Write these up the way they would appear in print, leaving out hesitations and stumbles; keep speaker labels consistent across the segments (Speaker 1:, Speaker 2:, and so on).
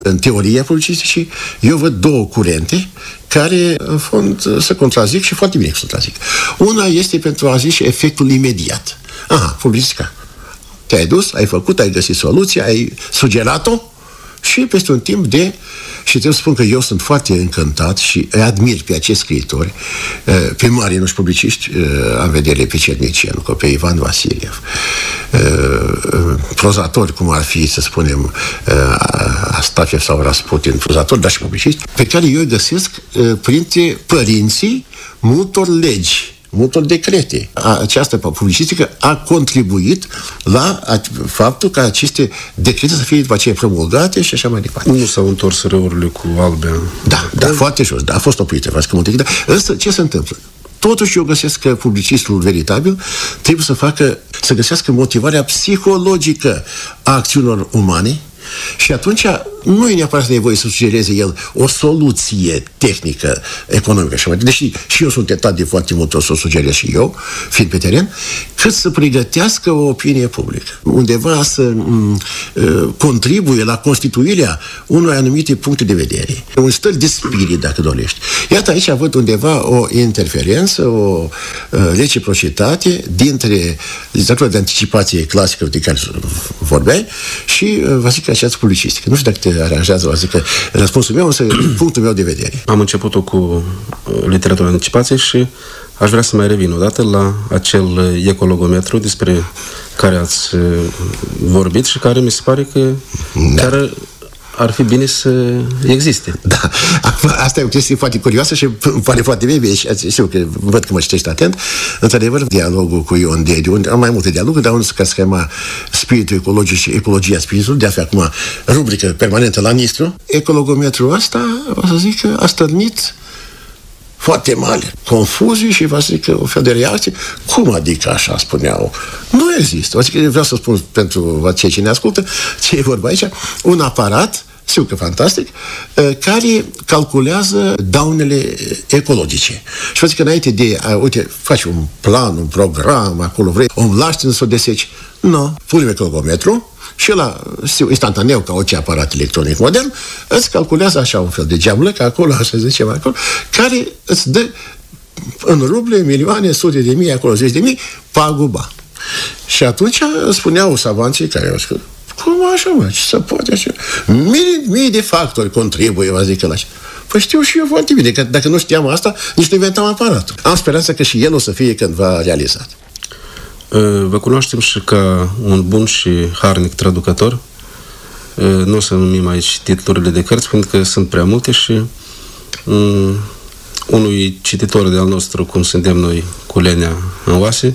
Speaker 1: În teoria publicisticii, eu văd două curente care, în fond, se contrazic și foarte bine se contrazic. Una este pentru a zice efectul imediat. Aha, publicistica. Te-ai dus, ai făcut, ai găsit soluția, ai sugerat-o și peste un timp și trebuie să spun că eu sunt foarte încântat și îi admir pe acești scriitori, pe mari noștri publiciști, am vedere pe Cernicenco, pe Ivan Vasiliev, prozatori, cum ar fi, să spunem, Astafiev sau Rasputin, prozatori, dar și publiciști, pe care eu îi găsesc printre părinții multor legi, multor decrete. Această publicistică a contribuit la faptul ca aceste decrete să fie după aceea promulgate și așa mai departe.
Speaker 2: Nu s-au întors râurile cu Albea.
Speaker 1: Da, foarte jos, a fost oprită, însă ce se întâmplă? Totuși eu găsesc că publicistul veritabil trebuie să găsească motivarea psihologică a acțiunilor umane. Și atunci nu e neapărat nevoie să sugereze el o soluție tehnică, economică și mai departe, deși și eu sunt tentat de foarte mult să o sugerez și eu, fiind pe teren, cât să pregătească o opinie publică. Undeva să contribuie la constituirea unor anumite puncte de vedere. Un stări de spirit, dacă dorești. Iată, aici văd undeva o interferență, o reciprocitate dintre literatura de anticipație clasică de care vorbeai și, vă zic, această publicistică. Nu știu dacă te aranjează, vă zic că răspunsul meu, însă punctul meu de vedere.
Speaker 2: Am început-o cu literatura de anticipație și aș vrea să mai revin odată la acel ecologometru despre care ați vorbit și care mi se pare că chiar ar fi bine să existe.
Speaker 1: Da, asta e o chestie foarte curioasă și îmi pare foarte bine. Știu că văd că mă citești atent. Într-adevăr, dialogul cu Ion Dediu, am mai multe dialoguri, dar unul ca schema spiritul ecologic și ecologia spiritului, de a acum rubrică permanentă la Nistru. Ecologometrul ăsta, o să zic că a stârnit foarte mare confuzii și vă zic că o fel de reacție. Cum adică așa, spuneau? Nu există. Vă zic că vreau să spun pentru cei ce ne ascultă ce e vorba aici. Un aparat, știu că fantastic, care calculează daunele ecologice. Și vă zic că înainte de, uite, faci un plan, un program, acolo vrei, o lași să o deseci. Nu. Punem ecologometru și ăla, instantaneu, ca orice aparat electronic modern, îți calculează așa un fel de geamlăcă acolo, așa zice mai acolo, care îți dă în ruble, milioane, sute de mii, acolo 10 de mii, paguba. Și atunci spuneau savanții care au spus, cum așa, mă, ce se poate așa? Mii de factori contribuie, vă zic ăla. Păi știu și eu foarte bine, că dacă nu știam asta, nici nu inventam aparatul. Am speranța că și el o să fie cândva realizat.
Speaker 2: Vă cunoaștem și ca un bun și harnic traducător. Nu o să numim aici titlurile de cărți, pentru că sunt prea multe și unui cititor de al nostru, cum suntem noi cu lenea în oase,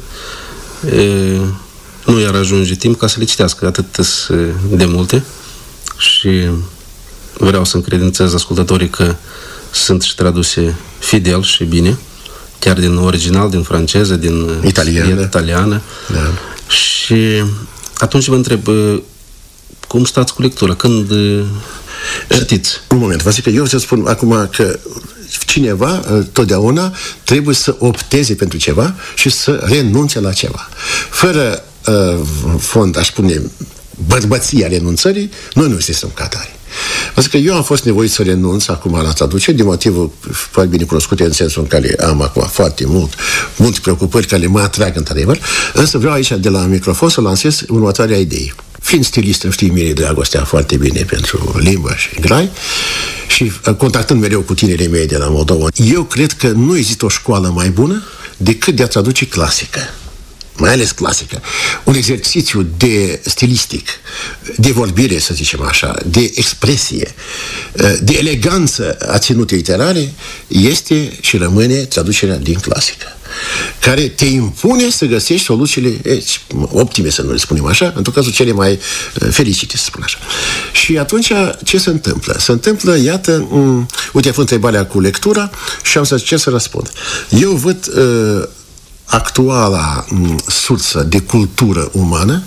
Speaker 2: nu i-ar ajunge timp ca să le citească atât de multe și vreau să încredințez ascultătorii că sunt și traduse fidel și bine, chiar din original, din franceză, din italiană. Da. Și atunci vă întreb, cum stați cu lectura? Când citiți?
Speaker 1: Un moment, vă zic că eu să spun acum că cineva totdeauna trebuie să opteze pentru ceva și să renunțe la ceva. Fără fond, aș spune, bărbăția renunțării, noi nu suntem ca atare. Pentru că eu am fost nevoit să renunț acum la traducere, din motivul foarte bine cunoscute, în sensul în care am acum foarte multe preocupări care mă atrag într-adevăr, însă vreau aici de la microfon să lansez următoarea idee. Fiind stilist, îmi știi mie dragostea foarte bine pentru limbă și grai și contactând mereu cu tinerii mei de la Moldova, eu cred că nu există o școală mai bună decât de a traduce clasică. Mai ales clasică. Un exercițiu de stilistic, de vorbire, să zicem așa, de expresie, de eleganță a ținutei literare, este și rămâne traducerea din clasică, care te impune să găsești soluțiile optime, să nu le spunem așa, în tot cazul cele mai fericite, să spun așa. Și atunci, ce se întâmplă? Se întâmplă, iată, uite, a fost întrebarea cu lectura și am să încerc să răspund. Eu văd actuala sursă de cultură umană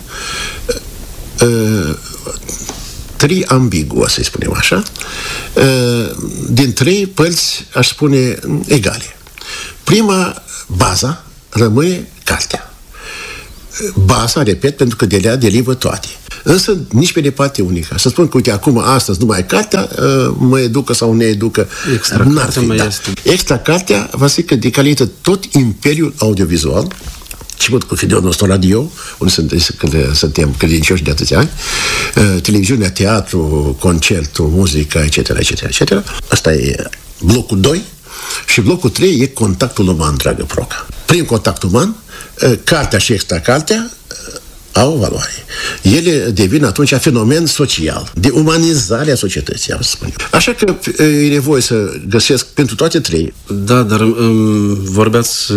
Speaker 1: triambiguă, să-i spunem așa, din trei părți, aș spune, egale. Prima, baza, rămâne cartea. Baza, repet, pentru că de ea derivă toate. Însă nici pe departe unica. Să spun că, uite, acum, astăzi, numai cartea mă educă sau ne educă.
Speaker 2: Extra cartea mai este.
Speaker 1: Extra cartea, vă zic că decalită tot imperiul audiovizual, și cu fideul nostru radio, unde suntem credincioși de atâția ani, televiziunea, teatru, concertul, muzica, etc. Asta e blocul 2 și blocul 3 e contactul uman, dragă Proca. Prin contact uman, cartea și extra cartea au valoare. Ele devin atunci fenomen social, de umanizare a societății, am să spun. Așa că e nevoie să găsesc pentru toate 3.
Speaker 2: Da, dar vorbeați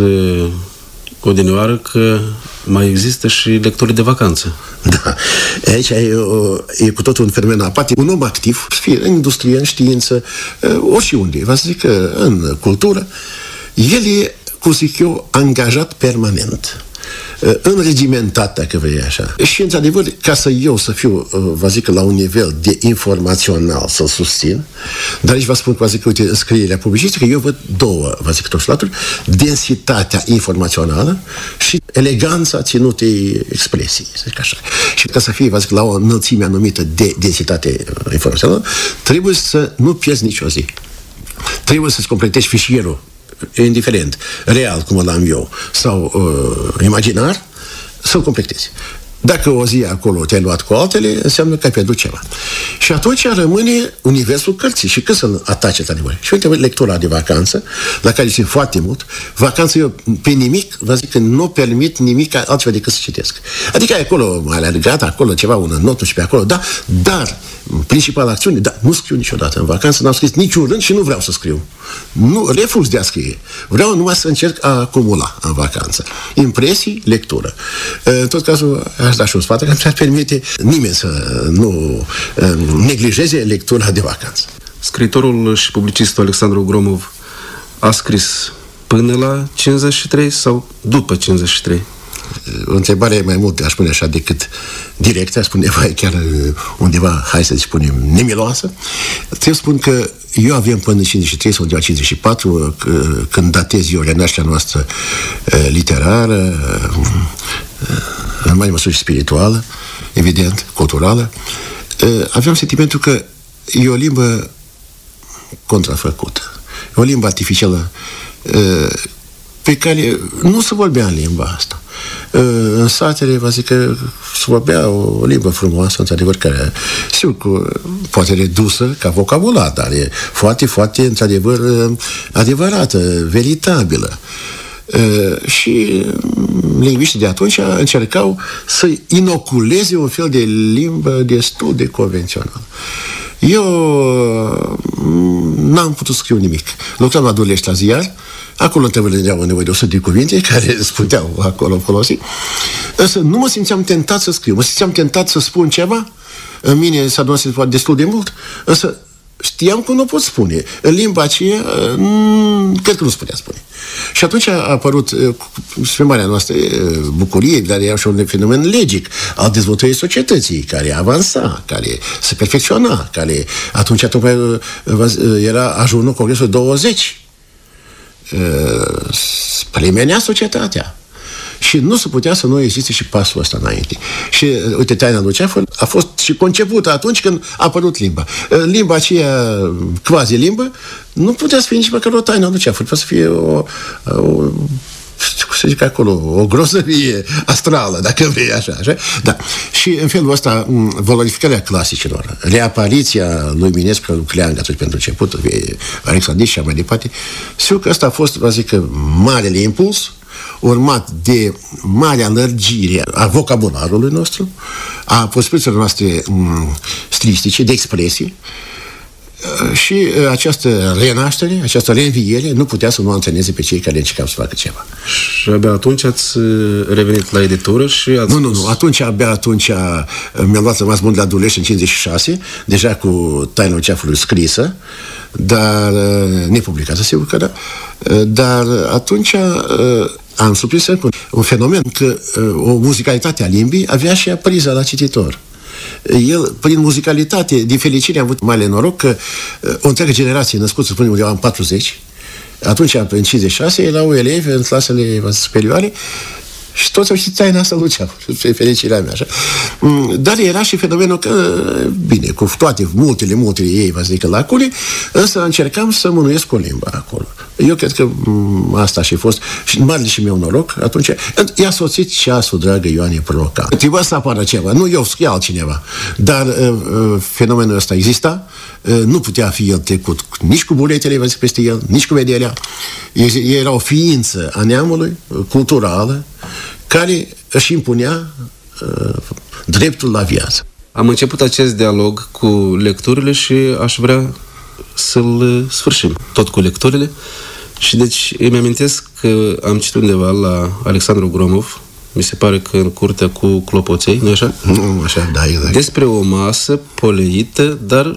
Speaker 2: odinioară că mai există și lectori de vacanță.
Speaker 1: Da. Aici e cu totul un fenomen aparte. Un om activ, fie în industrie, în știință, oriunde, vă zic că în cultură, el e, cum zic eu, angajat permanent. Înregimentat, dacă vrei așa. Și, într-adevăr, ca să fiu, vă zic, la un nivel de informațional, să-l susțin, dar aici vă spun, vă zic, uite, în scrierea publicistică, eu văd două, vă zic, troslaturi, densitatea informațională și eleganța ținutei expresii, să zic așa. Și ca să fie, vă zic, la o înălțime anumită de densitate informațională, trebuie să nu pierzi nicio zi. Trebuie să-ți completezi fișierul, indiferent, real, cum l-am eu, sau imaginar, să-l completezi. Dacă o zi acolo te-ai luat cu altele, înseamnă că ai pierdut ceva. Și atunci rămâne universul cărții. Și când să-l atace tare. Și uite, lectura de vacanță, la care țin foarte mult, vacanță eu pe nimic, vă zic că nu permit nimic altceva decât să citesc. Adică acolo, mai alergat, acolo ceva, un not și pe acolo, da, dar principala acțiune, da, nu scriu niciodată în vacanță, n-am scris niciun rând și nu vreau să scriu. Nu, refuz de a scrie. Vreau numai să încerc a acumula în vacanță. Impresii, lectură. În tot cazul, aș da și un sfat, că îmi permite nimeni să nu neglijeze lectura de vacanță.
Speaker 2: Scriitorul și publicistul Alexandru Gromov a scris până la 53 sau după 53?
Speaker 1: O întrebare mai mult, aș spune așa, decât directă, aș spune chiar undeva, hai să spunem, nemiloasă. Trebuie să spun că eu aveam până în 53 sau undeva 54, când datez eu renașterea noastră literară, în mai măsură spirituală, evident, culturală, aveam sentimentul că e o limbă contrafăcută, e o limbă artificială pe care nu se vorbea în limba asta. În satele, vă zic că se vorbea o limbă frumoasă, într-adevăr, care, sigur, că poate redusă ca vocabular, dar e foarte, foarte, într-adevăr, adevărată, veritabilă. Și lingviștii de atunci încercau să inoculeze un fel de limbă destul de convențională. Eu n-am putut scriu nimic. Lucram la Durlești la ziar, acolo întrebările nevoie de 100 de cuvinte care îți puteau acolo folosi. Însă nu mă simțeam tentat să scriu, mă simțeam tentat să spun ceva. În mine s-a adunat destul de mult, însă știam că nu pot spune. În limba aceea, cred că nu se putea spune. Și atunci a apărut, spre marea noastră bucurie, dar era și un fenomen legic al dezvoltării societății, care avansa, care se perfecționa, care atunci era ajunul Congresul 20. Premenea societatea. Și nu se putea să nu existe și pasul ăsta înainte. Și, uite, Taina lui Ceafăr a fost și concepută atunci când a apărut limba. Limba aceea, quasi-limbă, nu putea să fie nici măcar o Taina lui Ceafăr, poate să fie cum să zic acolo, o grozăvie astrală, dacă vrei, așa. Da. Și în felul ăsta, valorificarea clasicilor, reapariția lui Minescu, lui Cleang, atunci pentru început, Alexandru și mai departe, sigur că ăsta a fost, vă zic, marele impuls, urmat de marea lărgire a vocabularului nostru, a posibilităților noastre stilistice, de expresie, și această renaștere, această reînviere nu putea să nu antreneze pe cei care încercau să facă ceva.
Speaker 2: Și abia atunci ați revenit la editură și ați...
Speaker 1: Nu, abia atunci mi-am luat rămas bun de la Durlești în 56, deja cu Taina Ceafului scrisă, dar nepublicată, sigur că da, dar atunci am surprins un fenomen că o muzicalitate a limbii avea și apriza la cititor. El, prin muzicalitate, din fericire, am avut mare noroc că o întreagă generație născută, să spunem, undeva în 40, atunci, în 56, erau elevi în clasele superioare Și toți au știut taina asta Luceau, spre fericirea mea, așa. Dar era și fenomenul că, bine, cu toate multele ei, vă zic, lacune, însă încercam să mânuiesc o limbă acolo. Eu cred că asta a și fost și marele și meu noroc. Atunci i-a soțit ceasul, dragă Ioane Proroca. Trebuia să apară ceva, nu eu, scrie altcineva. Dar fenomenul ăsta exista, nu putea fi el trecut nici cu buletele, vă zic, peste el, nici cu vederea. Era o ființă a neamului, culturală, care își impunea dreptul la viață.
Speaker 2: Am început acest dialog cu lecturile și aș vrea să-l sfârșim, tot cu lecturile. Și deci îmi amintesc că am citit undeva la Alexandru Gromov, mi se pare că în curtea cu clopoței, nu așa?
Speaker 1: Așa, da, exact.
Speaker 2: Despre o masă poleită, dar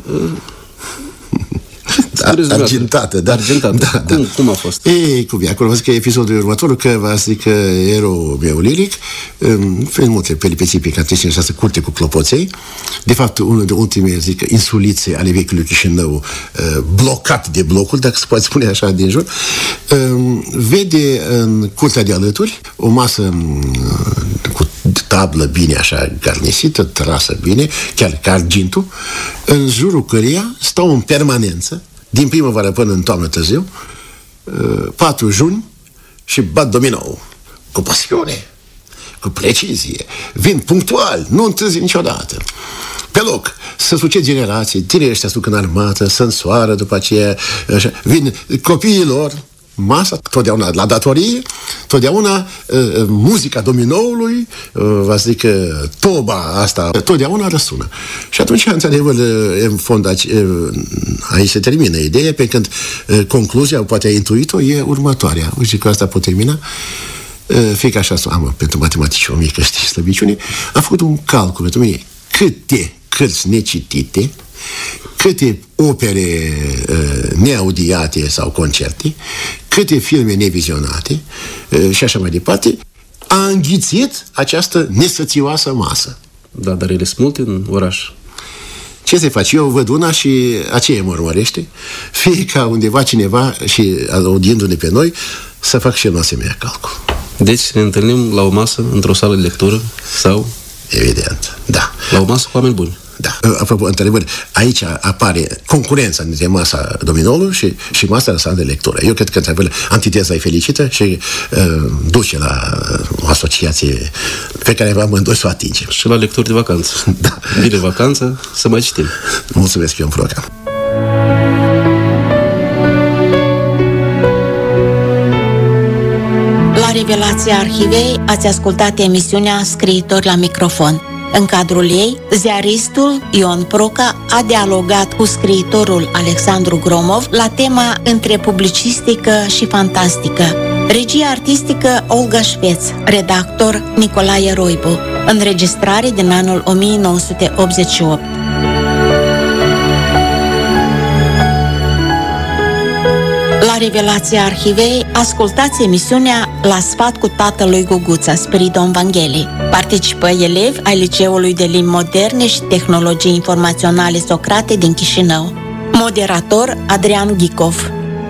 Speaker 1: argintată, da.
Speaker 2: Argintată. Da. Cum a fost?
Speaker 1: Cum e, acolo vă zic că episodul următor, că vă zic că eroul meu liric, în multe peripeții pe care trece această curte cu clopoței, de fapt, unul de ultime, zic, insulițe ale vechiului Chișinău, blocat de blocul, dacă se poate spune așa din jur, vede în curtea de alături o masă cu tablă bine așa garnisită, trasă bine, chiar ca argintul, în jurul căreia stau în permanență, din primăvară până în toamnă târziu, 4 juni și bat dominou, cu pasiune, cu precizie, vin punctual, nu întârzi niciodată. Pe loc, să suced generații, tinerii ăștia suc în armată, să însoară după aceea, așa, vin copiilor, masa, totdeauna la datorie, totdeauna muzica dominoului, vă zic, toba asta, totdeauna răsună. Și atunci, într-adevăr, în fond, aici se termină ideea, pe când concluzia, poate ai intuit-o, e următoarea. Uite, cu asta pot termina. Fiindcă așa am pentru matematici o mică, știi, slăbiciune, am făcut un calcul pentru mine. Câte cărți necitite, câte opere neaudiate sau concerte, câte filme nevizionate și așa mai departe, a înghițit această nesățioasă masă.
Speaker 2: Da, dar ele sunt multe în oraș.
Speaker 1: Ce se face? Eu văd una și aceea mă urmărește, fie ca undeva cineva și audiindu-ne pe noi să fac și el un asemenea calcul.
Speaker 2: Deci ne întâlnim la o masă, într-o sală de lectură sau?
Speaker 1: Evident, da.
Speaker 2: La o masă cu oameni buni.
Speaker 1: Da. Apropo, într-adevăr, aici apare concurența dintre masa dominoului și masa de sală de lectură. Eu cred că, într-adevăr, antiteza e fericită și duce la o asociație pe care amândoi să o atingem.
Speaker 2: Și la lecturi de vacanță.
Speaker 1: Da.
Speaker 2: Vine vacanță, să mai citim.
Speaker 1: Mulțumesc, eu în program.
Speaker 3: La Revelația Arhivei ați ascultat emisiunea Scriitori la microfon. În cadrul ei, ziaristul Ion Proca a dialogat cu scriitorul Alexandru Gromov la tema între publicistică și fantastică. Regie artistică Olga Șveț, redactor Nicolae Roibu, înregistrare din anul 1988. La Revelația Arhivei, ascultați emisiunea La sfat cu tatălui Guguța, Spiridon Vangheli. Participă elevi ai Liceului de Limbi Moderne și Tehnologii Informaționale Socrate din Chișinău. Moderator Adrian Ghicov.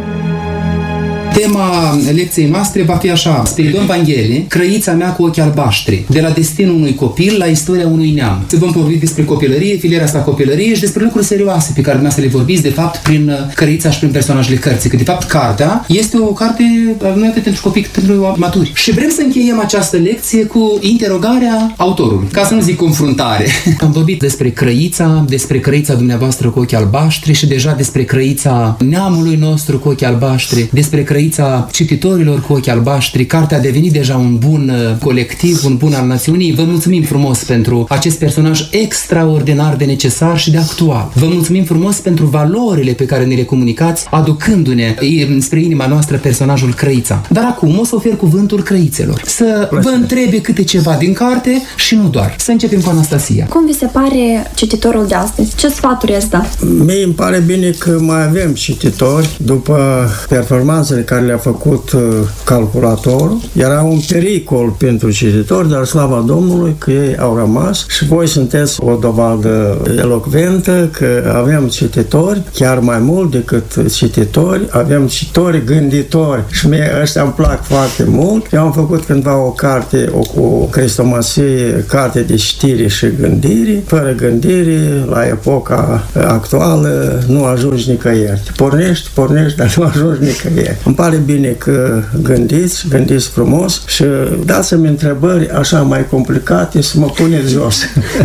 Speaker 4: Tema lecției noastre va fi așa: Spiridon Vangheli, Crăița mea cu ochi albaștri, de la destinul unui copil la istoria unui neam. Se vom vorbi despre copilărie, filiera asta copilărie și despre lucruri serioase pe care dumneavoastră le vorbiți, de fapt, prin Crăița și prin personajele cărții. Că, de fapt, cartea este o carte nu atât pentru copii, cât pentru maturi. Și vrem să încheiem această lecție cu interogarea autorului, ca să nu zic confruntare. Am vorbit despre Crăița dumneavoastră cu ochi albaștri și deja despre Crăița neamului nostru cu ochi albaștri, despre Crăița cititorilor cu ochi albaștri. Cartea a devenit deja un bun colectiv, un bun al națiunii. Vă mulțumim frumos pentru acest personaj extraordinar de necesar și de actual. Vă mulțumim frumos pentru valorile pe care ne le comunicați, aducându-ne spre inima noastră personajul Crăița. Dar acum o să ofer cuvântul crăițelor. Să vă întrebe câte ceva din carte și nu doar. Să începem cu Anastasia.
Speaker 5: Cum vi se pare cititorul de astăzi? Ce sfaturi îți da?
Speaker 6: Mie îmi pare bine că mai avem cititori după performanțele care care le-a făcut calculatorul. Era un pericol pentru cititori, dar slavă Domnului că ei au rămas și voi sunteți o dovadă elocventă că avem cititori, chiar mai mult decât cititori, avem cititori gânditori și mie ăștia îmi plac foarte mult. Eu am făcut cândva o carte, o crestomasie, carte de știri și gândiri. Fără gândire, la epoca actuală, nu ajungi nicăieri. Pornești, dar nu ajungi nicăieri. Îmi pare bine că gândiți frumos și dați-mi întrebări așa mai complicate să mă puneți jos.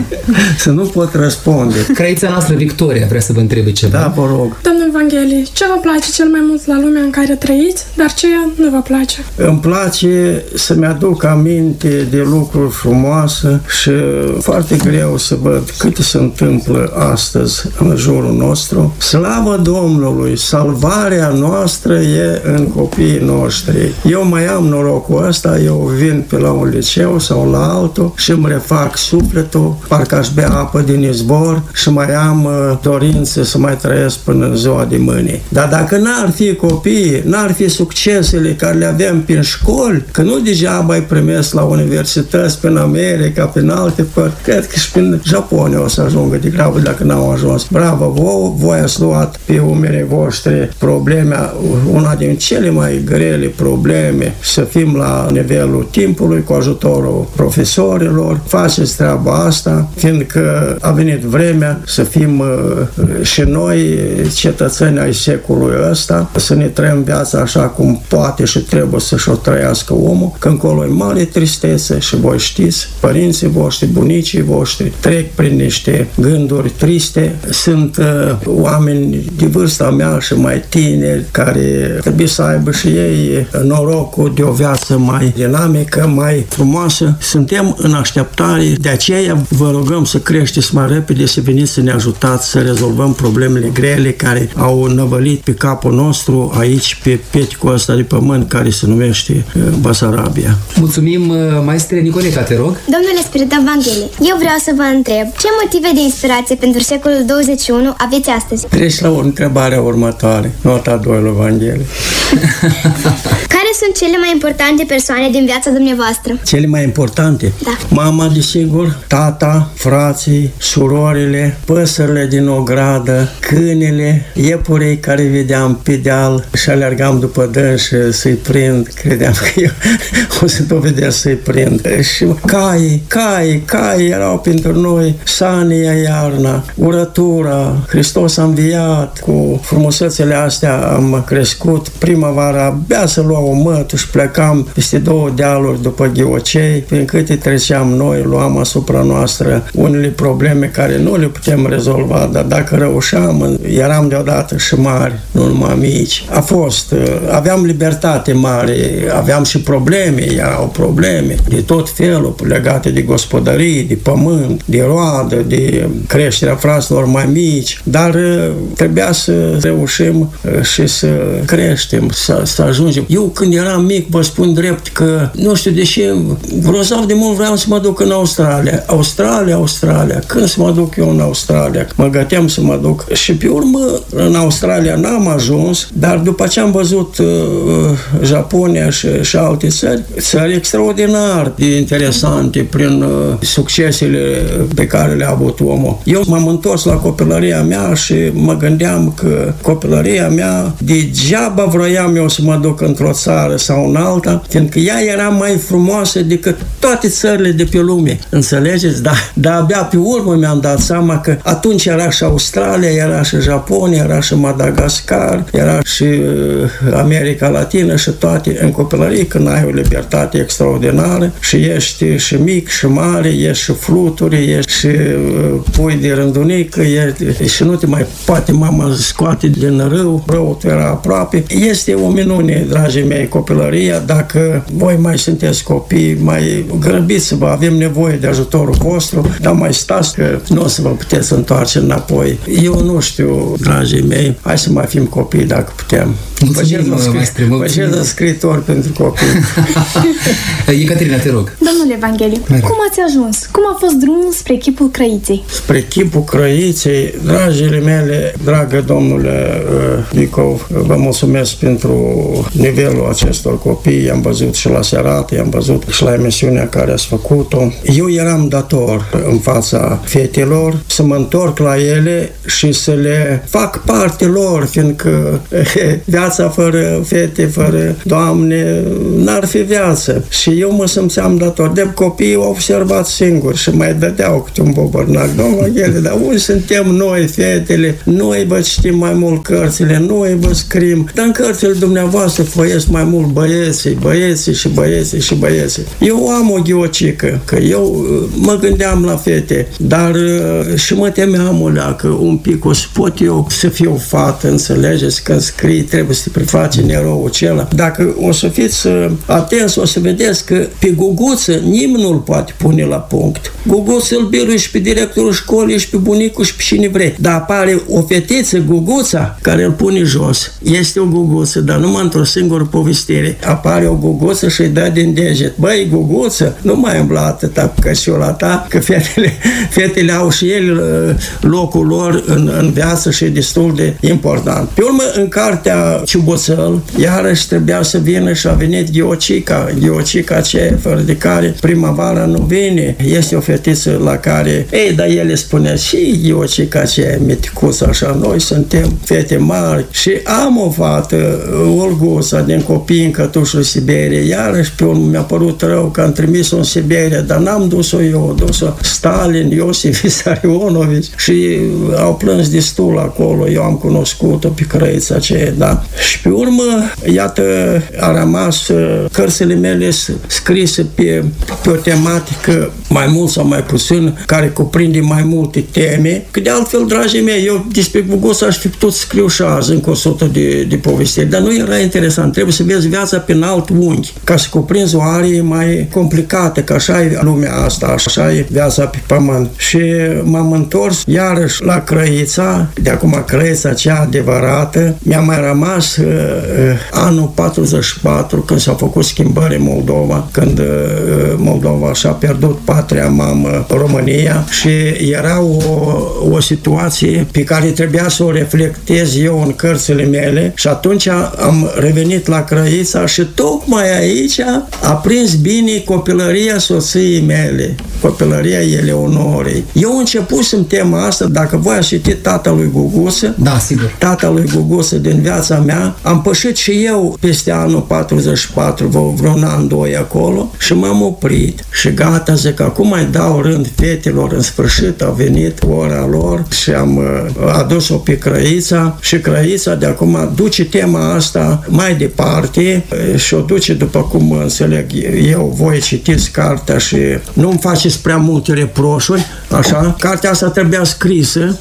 Speaker 6: Să nu pot răspunde.
Speaker 4: Crăița noastră Victoria vrea să vă întrebe ceva.
Speaker 6: Da, vă rog.
Speaker 7: Domnul Vangheli, ce vă place cel mai mult la lumea în care trăiți, dar ce nu vă place?
Speaker 6: Îmi place să-mi aduc aminte de lucruri frumoase și foarte greu să văd câte se întâmplă astăzi în jurul nostru. Slavă Domnului, salvarea noastră e în copiii noștri. Eu mai am norocul ăsta, eu vin pe la un liceu sau la altul și îmi refac sufletul, parcă aș bea apă din izvor și mai am dorințe să mai trăiesc până în ziua de mâine. Dar dacă n-ar fi copiii, n-ar fi succesele care le avem prin școli, că nu degeaba îi primesc la universități prin America, prin alte părți, cred că și prin Japonia o să ajungă de grabă dacă n-au ajuns. Bravo vouă, voi ați luat pe umerii voștri probleme, una din cele mai grele probleme, să fim la nivelul timpului cu ajutorul profesorilor. Faceți treaba asta, fiindcă a venit vremea să fim și noi cetățeni ai secolului ăsta, să ne trăim viața așa cum poate și trebuie să-și o trăiască omul, că încolo e mare tristețe și voi știți, părinții voștri, bunicii voștri trec prin niște gânduri triste. Sunt oameni de vârsta mea și mai tineri care trebuie să aibă și ei norocul de o viață mai dinamică, mai frumoasă. Suntem în așteptare, de aceea vă rugăm să creșteți mai repede, să veniți să ne ajutați să rezolvăm problemele grele care au năvălit pe capul nostru aici, pe peticul ăsta de pământ care se numește Basarabia.
Speaker 4: Mulțumim, maestre Nicoleca, te rog.
Speaker 8: Domnule Spiritan Vangheli, eu vreau să vă întreb, ce motive de inspirație pentru secolul 21 aveți astăzi?
Speaker 6: Treci la întrebarea următoare, nota 2 lui Vangheli.
Speaker 8: Care sunt cele mai importante persoane din viața dumneavoastră?
Speaker 6: Cele mai importante?
Speaker 8: Da.
Speaker 6: Mama, desigur, tata, frații, surorile, păsările din ogradă, câinele, iepurii care vedeam pe deal și alergam după dânsi să-i prind. Credeam că eu o să dovedesc să-i prind. Și caii erau pentru noi sania iarna, urătura, Hristos a înviat. Cu frumusețele astea am crescut. Primăvara abia să luau o mătu și plecam peste 2 dealuri după ghiocei. Prin câte treceam noi, luam asupra noastră unele probleme care nu le putem rezolva, dar dacă reușeam, eram deodată și mari, nu numai mici. Aveam libertate mare, aveam și probleme, erau probleme de tot felul legate de gospodării, de pământ, de roadă, de creșterea fraților mai mici, dar trebuia să reușim și să creștem, să ajungem. Eu când eram mic, vă spun drept că, nu știu de ce, grozav de mult vreau să mă duc în Australia. Australia. Când să mă duc eu în Australia? Mă găteam să mă duc. Și pe urmă, în Australia n-am ajuns, dar după ce am văzut Japonia și alte țări extraordinar de interesante prin succesele pe care le-a avut omul. Eu m-am întors la copilăria mea și mă gândeam că copilăria mea degeaba vroiam eu să mă duc într-o țară sau în alta, fiindcă ea era mai frumoasă decât toate țările de pe lume. Înțelegeți? Dar abia pe urmă mi-am dat seama că atunci era și Australia, era și Japonia, era și Madagascar, era și America Latină și toate în copilărie, când ai o libertate extraordinară și ești și mic și mare, ești și fluturi, ești și pui de rândunică, și nu te mai poate mama scoate din rău, răul era aproape. Este o minune, dragii mei, copilăria, dacă voi mai sunteți copii, mai grăbiți-vă, avem nevoie de ajutorul vostru, dar mai stați că nu o să vă puteți întoarce înapoi. Eu nu știu, dragii mei, hai să mai fim copii dacă putem. Vă cer scriitori pentru copii.
Speaker 4: Ecaterina, te rog.
Speaker 5: Domnule Evangheliu, cum ați ajuns? Cum a fost drumul spre chipul Crăiței?
Speaker 6: Spre chipul Crăiței, dragile mele, dragă domnule Vicov, vă mulțumesc pentru nivelul acestor copii. I-am văzut și la Serat, i-am văzut și la emisiunea care ați făcut-o. Eu eram dator în fața fetelor să mă întorc la ele și să le fac parte lor, fiindcă viața fără fete, fără Doamne, n-ar fi viață. Și eu mă simțeam dator. De copii au observat singuri și mai dădeau câte un bobărnac. Domnul Evangheliu, dar unde suntem noi, fetele? Noi vă citim mai mult cărțile, noi vă scrim, dar în cărțile dumneavoastră foiesc mai mult băieții. Eu am o ghiocică, că eu mă gândeam la fete, dar și mă temeam o leacă un pic, o să pot eu să fiu fată, înțelegeți? Când scrii, trebuie să te prefaci în eroul acela. Dacă o să fiți atenți, o să vedeți că pe Guguță nimeni nu-l poate pune la punct. Guguță îl birui și pe directorul școlii, și pe bunicul, și pe cine vrei. Dar apare o fetiță, Guguța, care îl pune jos. Este o Guguță, dar numai într-o singură povestire. Apare o Guguță și îi dă din deget. Băi, Guguță, nu mai îmbla atâta cu căsiula ta, că fetele au și ele locul lor în viață și e destul de important. Pe urmă, în cartea Ciuboțel, iarăși trebuia să vină și a venit Ghiocica aceea, fără de care primăvara nu vine. Este o fetiță la care, dar ele spunea și Ghiocica aceea, miticuță așa, noi suntem fete mari și am o fată, Olguța, din copii în cătușul Siberie. Iarăși pe urmă mi-a părut rău că am trimis-o în Siberie, dar n-am dus-o eu, dus-o Stalin, Iosif Vissarionovici și au plâns destul acolo. Eu am cunoscut-o pe Crăița aceea, da. Și pe urmă, iată, a rămas cărțile mele scrise pe o tematică mai mult sau mai puțin, care cuprinde mai multe teme, că de altfel, dragii mei, eu despre Guguța aș fi putut scriu și azi încă 100 de povestiri, dar nu era interesant. Trebuie să vezi viața prin alt unghi, ca să cuprinzi o arie mai complicată, că așa e lumea asta, așa e viața pe pământ. Și m-am întors iarăși la Crăița, de acum Crăița cea adevărată. Mi-a mai rămas anul 44, când s-au făcut schimbări în Moldova, când Moldova și-a pierdut patria mamă, România, și era o situație pe care trebuia să o reflectez eu în cărțile mele și atunci am revenit la Crăița și tocmai aici a prins bine copilăria soției mele, copilăria Eleonorei. Eu începusem tema asta, dacă voi ați citit Tata lui Guguță,
Speaker 4: da, sigur.
Speaker 6: Tata lui Guguță din viața mea, am pășit și eu peste anul 44, vreun an, 2 acolo și m-am oprit și gata, zic, acum mai dau rând fetelor, în sfârșit a venit ora lor și am adus-o pe Crăița și Crăița de acum duce tema asta mai departe și o duce după cum înțeleg eu. Voi citiți cartea și nu-mi faceți prea multe reproșuri, așa. Cartea asta trebuia scrisă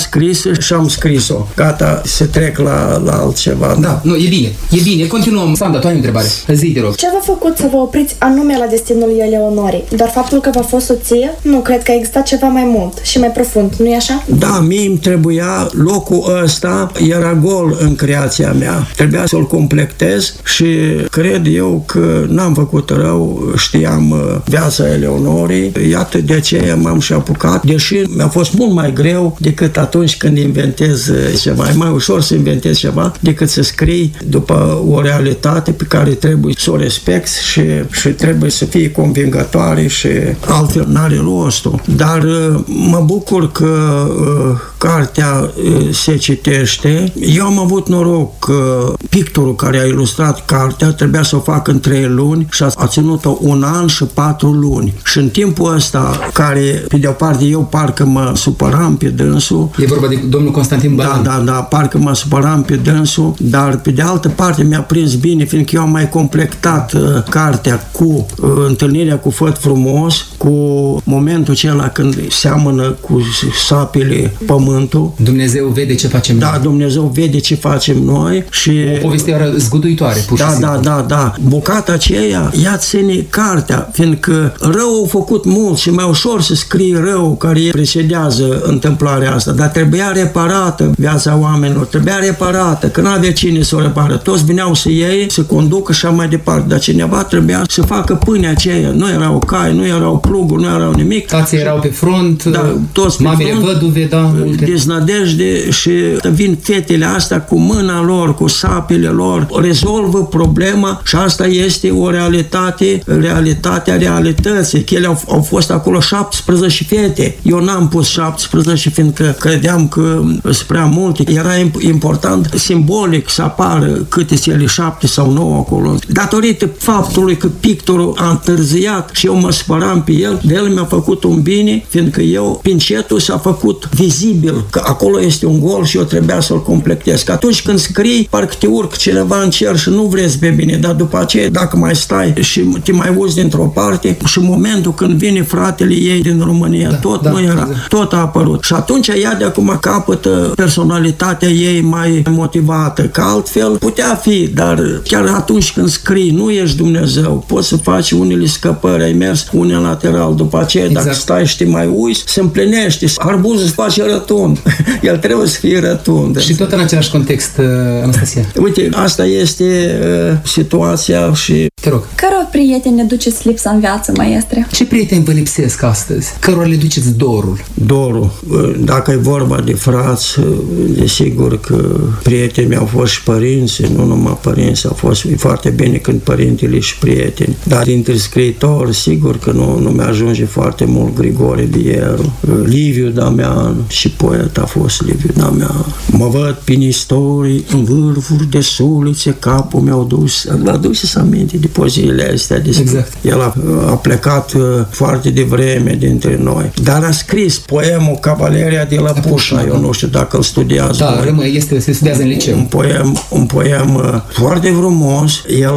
Speaker 6: și am scris-o. Gata, se trec la altceva.
Speaker 4: Da, nu, e bine. Continuăm. Sanda, tu ai o întrebare. Zi, te rog.
Speaker 5: Ce v-a făcut să vă opriți anume la destinul Eleonorei? Doar faptul că v-a fost soție? Nu, cred că a existat ceva mai mult și mai profund, nu-i așa?
Speaker 6: Da, mie îmi trebuia locul ăsta, era gol în creația mea. Trebuia să-l completez și cred eu că n-am făcut rău, știam viața Eleonorei. Iată de aceea m-am și apucat, deși mi-a fost mult mai greu decât atunci când inventez ceva. E mai ușor să inventez ceva decât să scrii după o realitate pe care trebuie să o respecti și trebuie să fie convingătoare și altfel n-are rostul. Dar mă bucur că cartea se citește. Eu am avut noroc că pictorul care a ilustrat cartea trebuia să o fac în 3 luni și a ținut-o 1 an și 4 luni. Și în timpul ăsta, care pe de o parte eu parcă mă supăram pe dânsul.
Speaker 4: E vorba de domnul Constantin Balan.
Speaker 6: Da, parcă mă supăram pe dânsul, dar pe de altă parte mi-a prins bine, fiindcă eu am mai completat cartea cu întâlnirea cu Făt Frumos, cu momentul acela când seamănă cu sapele pământului pământul.
Speaker 4: Dumnezeu vede ce facem noi.
Speaker 6: Da, Dumnezeu vede ce facem noi și...
Speaker 4: O poveste zguduitoare, pur și simplu.
Speaker 6: Da. Bucata aceea, ea ține cartea, fiindcă rău au făcut mult și mai ușor să scrie rău care precedează întâmplarea asta, dar trebuia reparată viața oamenilor, trebuia reparată, că n-avea cine să o repară. Toți veneau să iei, să conducă și așa mai departe, dar cineva trebuia să facă pâinea aceea. Nu erau cai, nu erau pluguri, nu erau nimic.
Speaker 4: Tații erau pe front,
Speaker 6: toți
Speaker 4: mamele văduve, multe.
Speaker 6: Deznădejde și vin fetele astea cu mâna lor, cu sapele lor, rezolvă problema și asta este o realitate, realitatea realității. Că ele au fost acolo 17 fete. Eu n-am pus 17 fiindcă credeam că sunt prea multe. Era important, simbolic, să apară câte ele 7 sau 9 acolo. Datorită faptului că pictorul a întârziat și eu mă spăram pe el, de el mi-a făcut un bine, fiindcă eu, pincetul s-a făcut vizibil, că acolo este un gol și eu trebuia să-l completez. Că atunci când scrii, parcă te urc cineva în cer și nu vrei pe bine, dar după aceea, dacă mai stai și te mai uzi dintr-o parte, și în momentul când vine fratele ei din România, nu era, tot a apărut. Și atunci ea de acum capătă personalitatea ei mai motivată, că altfel putea fi, dar chiar atunci când scrii, nu ești Dumnezeu, poți să faci unele scăpări, ai mers unilateral, după aceea, dacă stai și te mai uiți, se împlinește, arbuzul se face rătund, el trebuie să fie rătund.
Speaker 4: Și tot în același context, Anastasia.
Speaker 6: Uite, asta este situația și...
Speaker 4: Te rog.
Speaker 9: Căror prieteni ne duceți lipsa în viață, maestre?
Speaker 4: Ce prieteni vă lipsesc astăzi? Cărora le duceți dorul?
Speaker 6: Dorul. Dacă e vorba de frați, desigur că prietenii au fost și părinți, nu numai părinți, au fost foarte bine când părintele și prieteni. Dar dintre scriitori, sigur că nu mi-ajunge foarte mult Grigore Bieru, Liviu Damian, și poet a fost Liviu Damian. Mă văd prin istorii, în vârfuri de sulițe, capul mi-au dus, aduceți aminte de poeziile astea.
Speaker 4: Exact.
Speaker 6: El a plecat foarte devreme dintre noi, dar a scris poemul Cavaleria de la Pușna, eu nu știu dacă îl studiază.
Speaker 4: Da, se studiază în liceu.
Speaker 6: Un poem foarte frumos. El,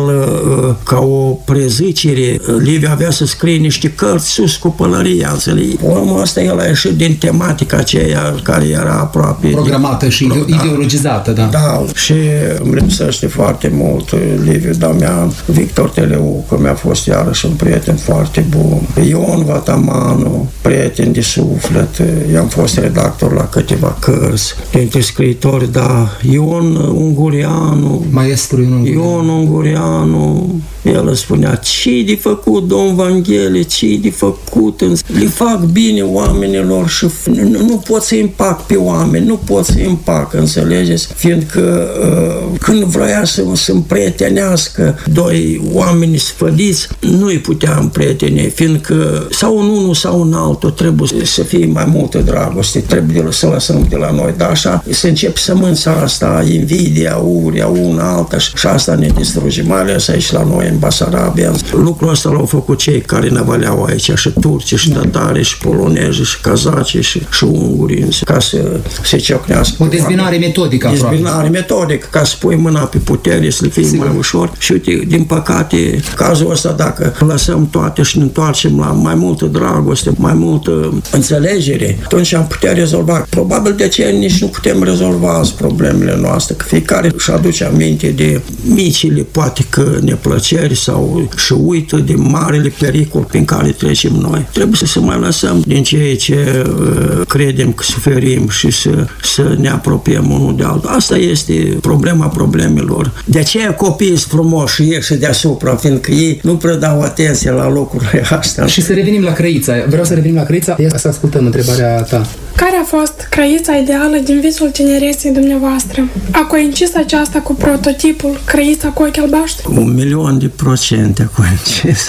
Speaker 6: ca o prezicere, Liviu avea să scrie niște cărți sus cu pălăria. Poemul ăsta, el a ieșit din tematica aceea care era aproape
Speaker 4: programată și ideologizată, da.
Speaker 6: Da, și îmi lipsește foarte mult Liviu Damian, Victor Teleu, că mi-a fost iarăși un prieten foarte bun, Ion Vatamanu, prieten de suflet, i-am fost redactor la câteva cărți, dintre scriitori, da, Ion Ungureanu,
Speaker 4: maestru
Speaker 6: Ion Ungureanu, el îmi spunea, ce-i de făcut, domn Vanghele, ce-i de făcut, le fac bine oamenilor și nu pot să impact pe oameni, nu pot să impact, înțelegeți? Fiindcă când vroia să împrietenească doi oameni sfădiți, nu-i putea împrieteni, fiindcă sau în unul sau în altul trebuie să fie mai multă dragoste, trebuie să lăsăm de la noi, dar așa se începe sămânța asta, invidia, uria, una alta și asta ne distruge, mai ales aici la noi în Basarabia. Lucrul ăsta l-au făcut cei care năvăleau aici, și turci, și tatari, și polonezi, și cazaci, și unguri, ca să se ciocnească.
Speaker 4: O dezbinare metodică, aproape.
Speaker 6: Dezbinare metodică, ca să pui mâna pe putere, să le fie mai ușor. Și uite, din păcate, cazul ăsta, dacă lăsăm toate și ne întoarcem la mai multă dragoste, mai multă înțelegere, atunci am putea rezolva. Probabil de aceea nici nu putem rezolva problemele noastre, că fiecare își aduce aminte de micile, poate că neplăceri sau și uită de marele pericol prin care trecem noi. Trebuie să mai lăsăm din ceea ce credem că suferim și să ne apropiem unul de altul. Asta este problema problemelor. De aceea copiii sunt frumoși și ieși deasupra, fiindcă ei nu predau atenție la lucrurile astea.
Speaker 4: Și să revenim la Crăița. Vreau să revenim la Crăița. Să ascultăm întrebarea ta.
Speaker 7: Care a fost Crăița ideală din visul tinereții dumneavoastră? A coincis aceasta cu prototipul Crăița cu ochi albaștri?
Speaker 6: 1.000.000% a coincis.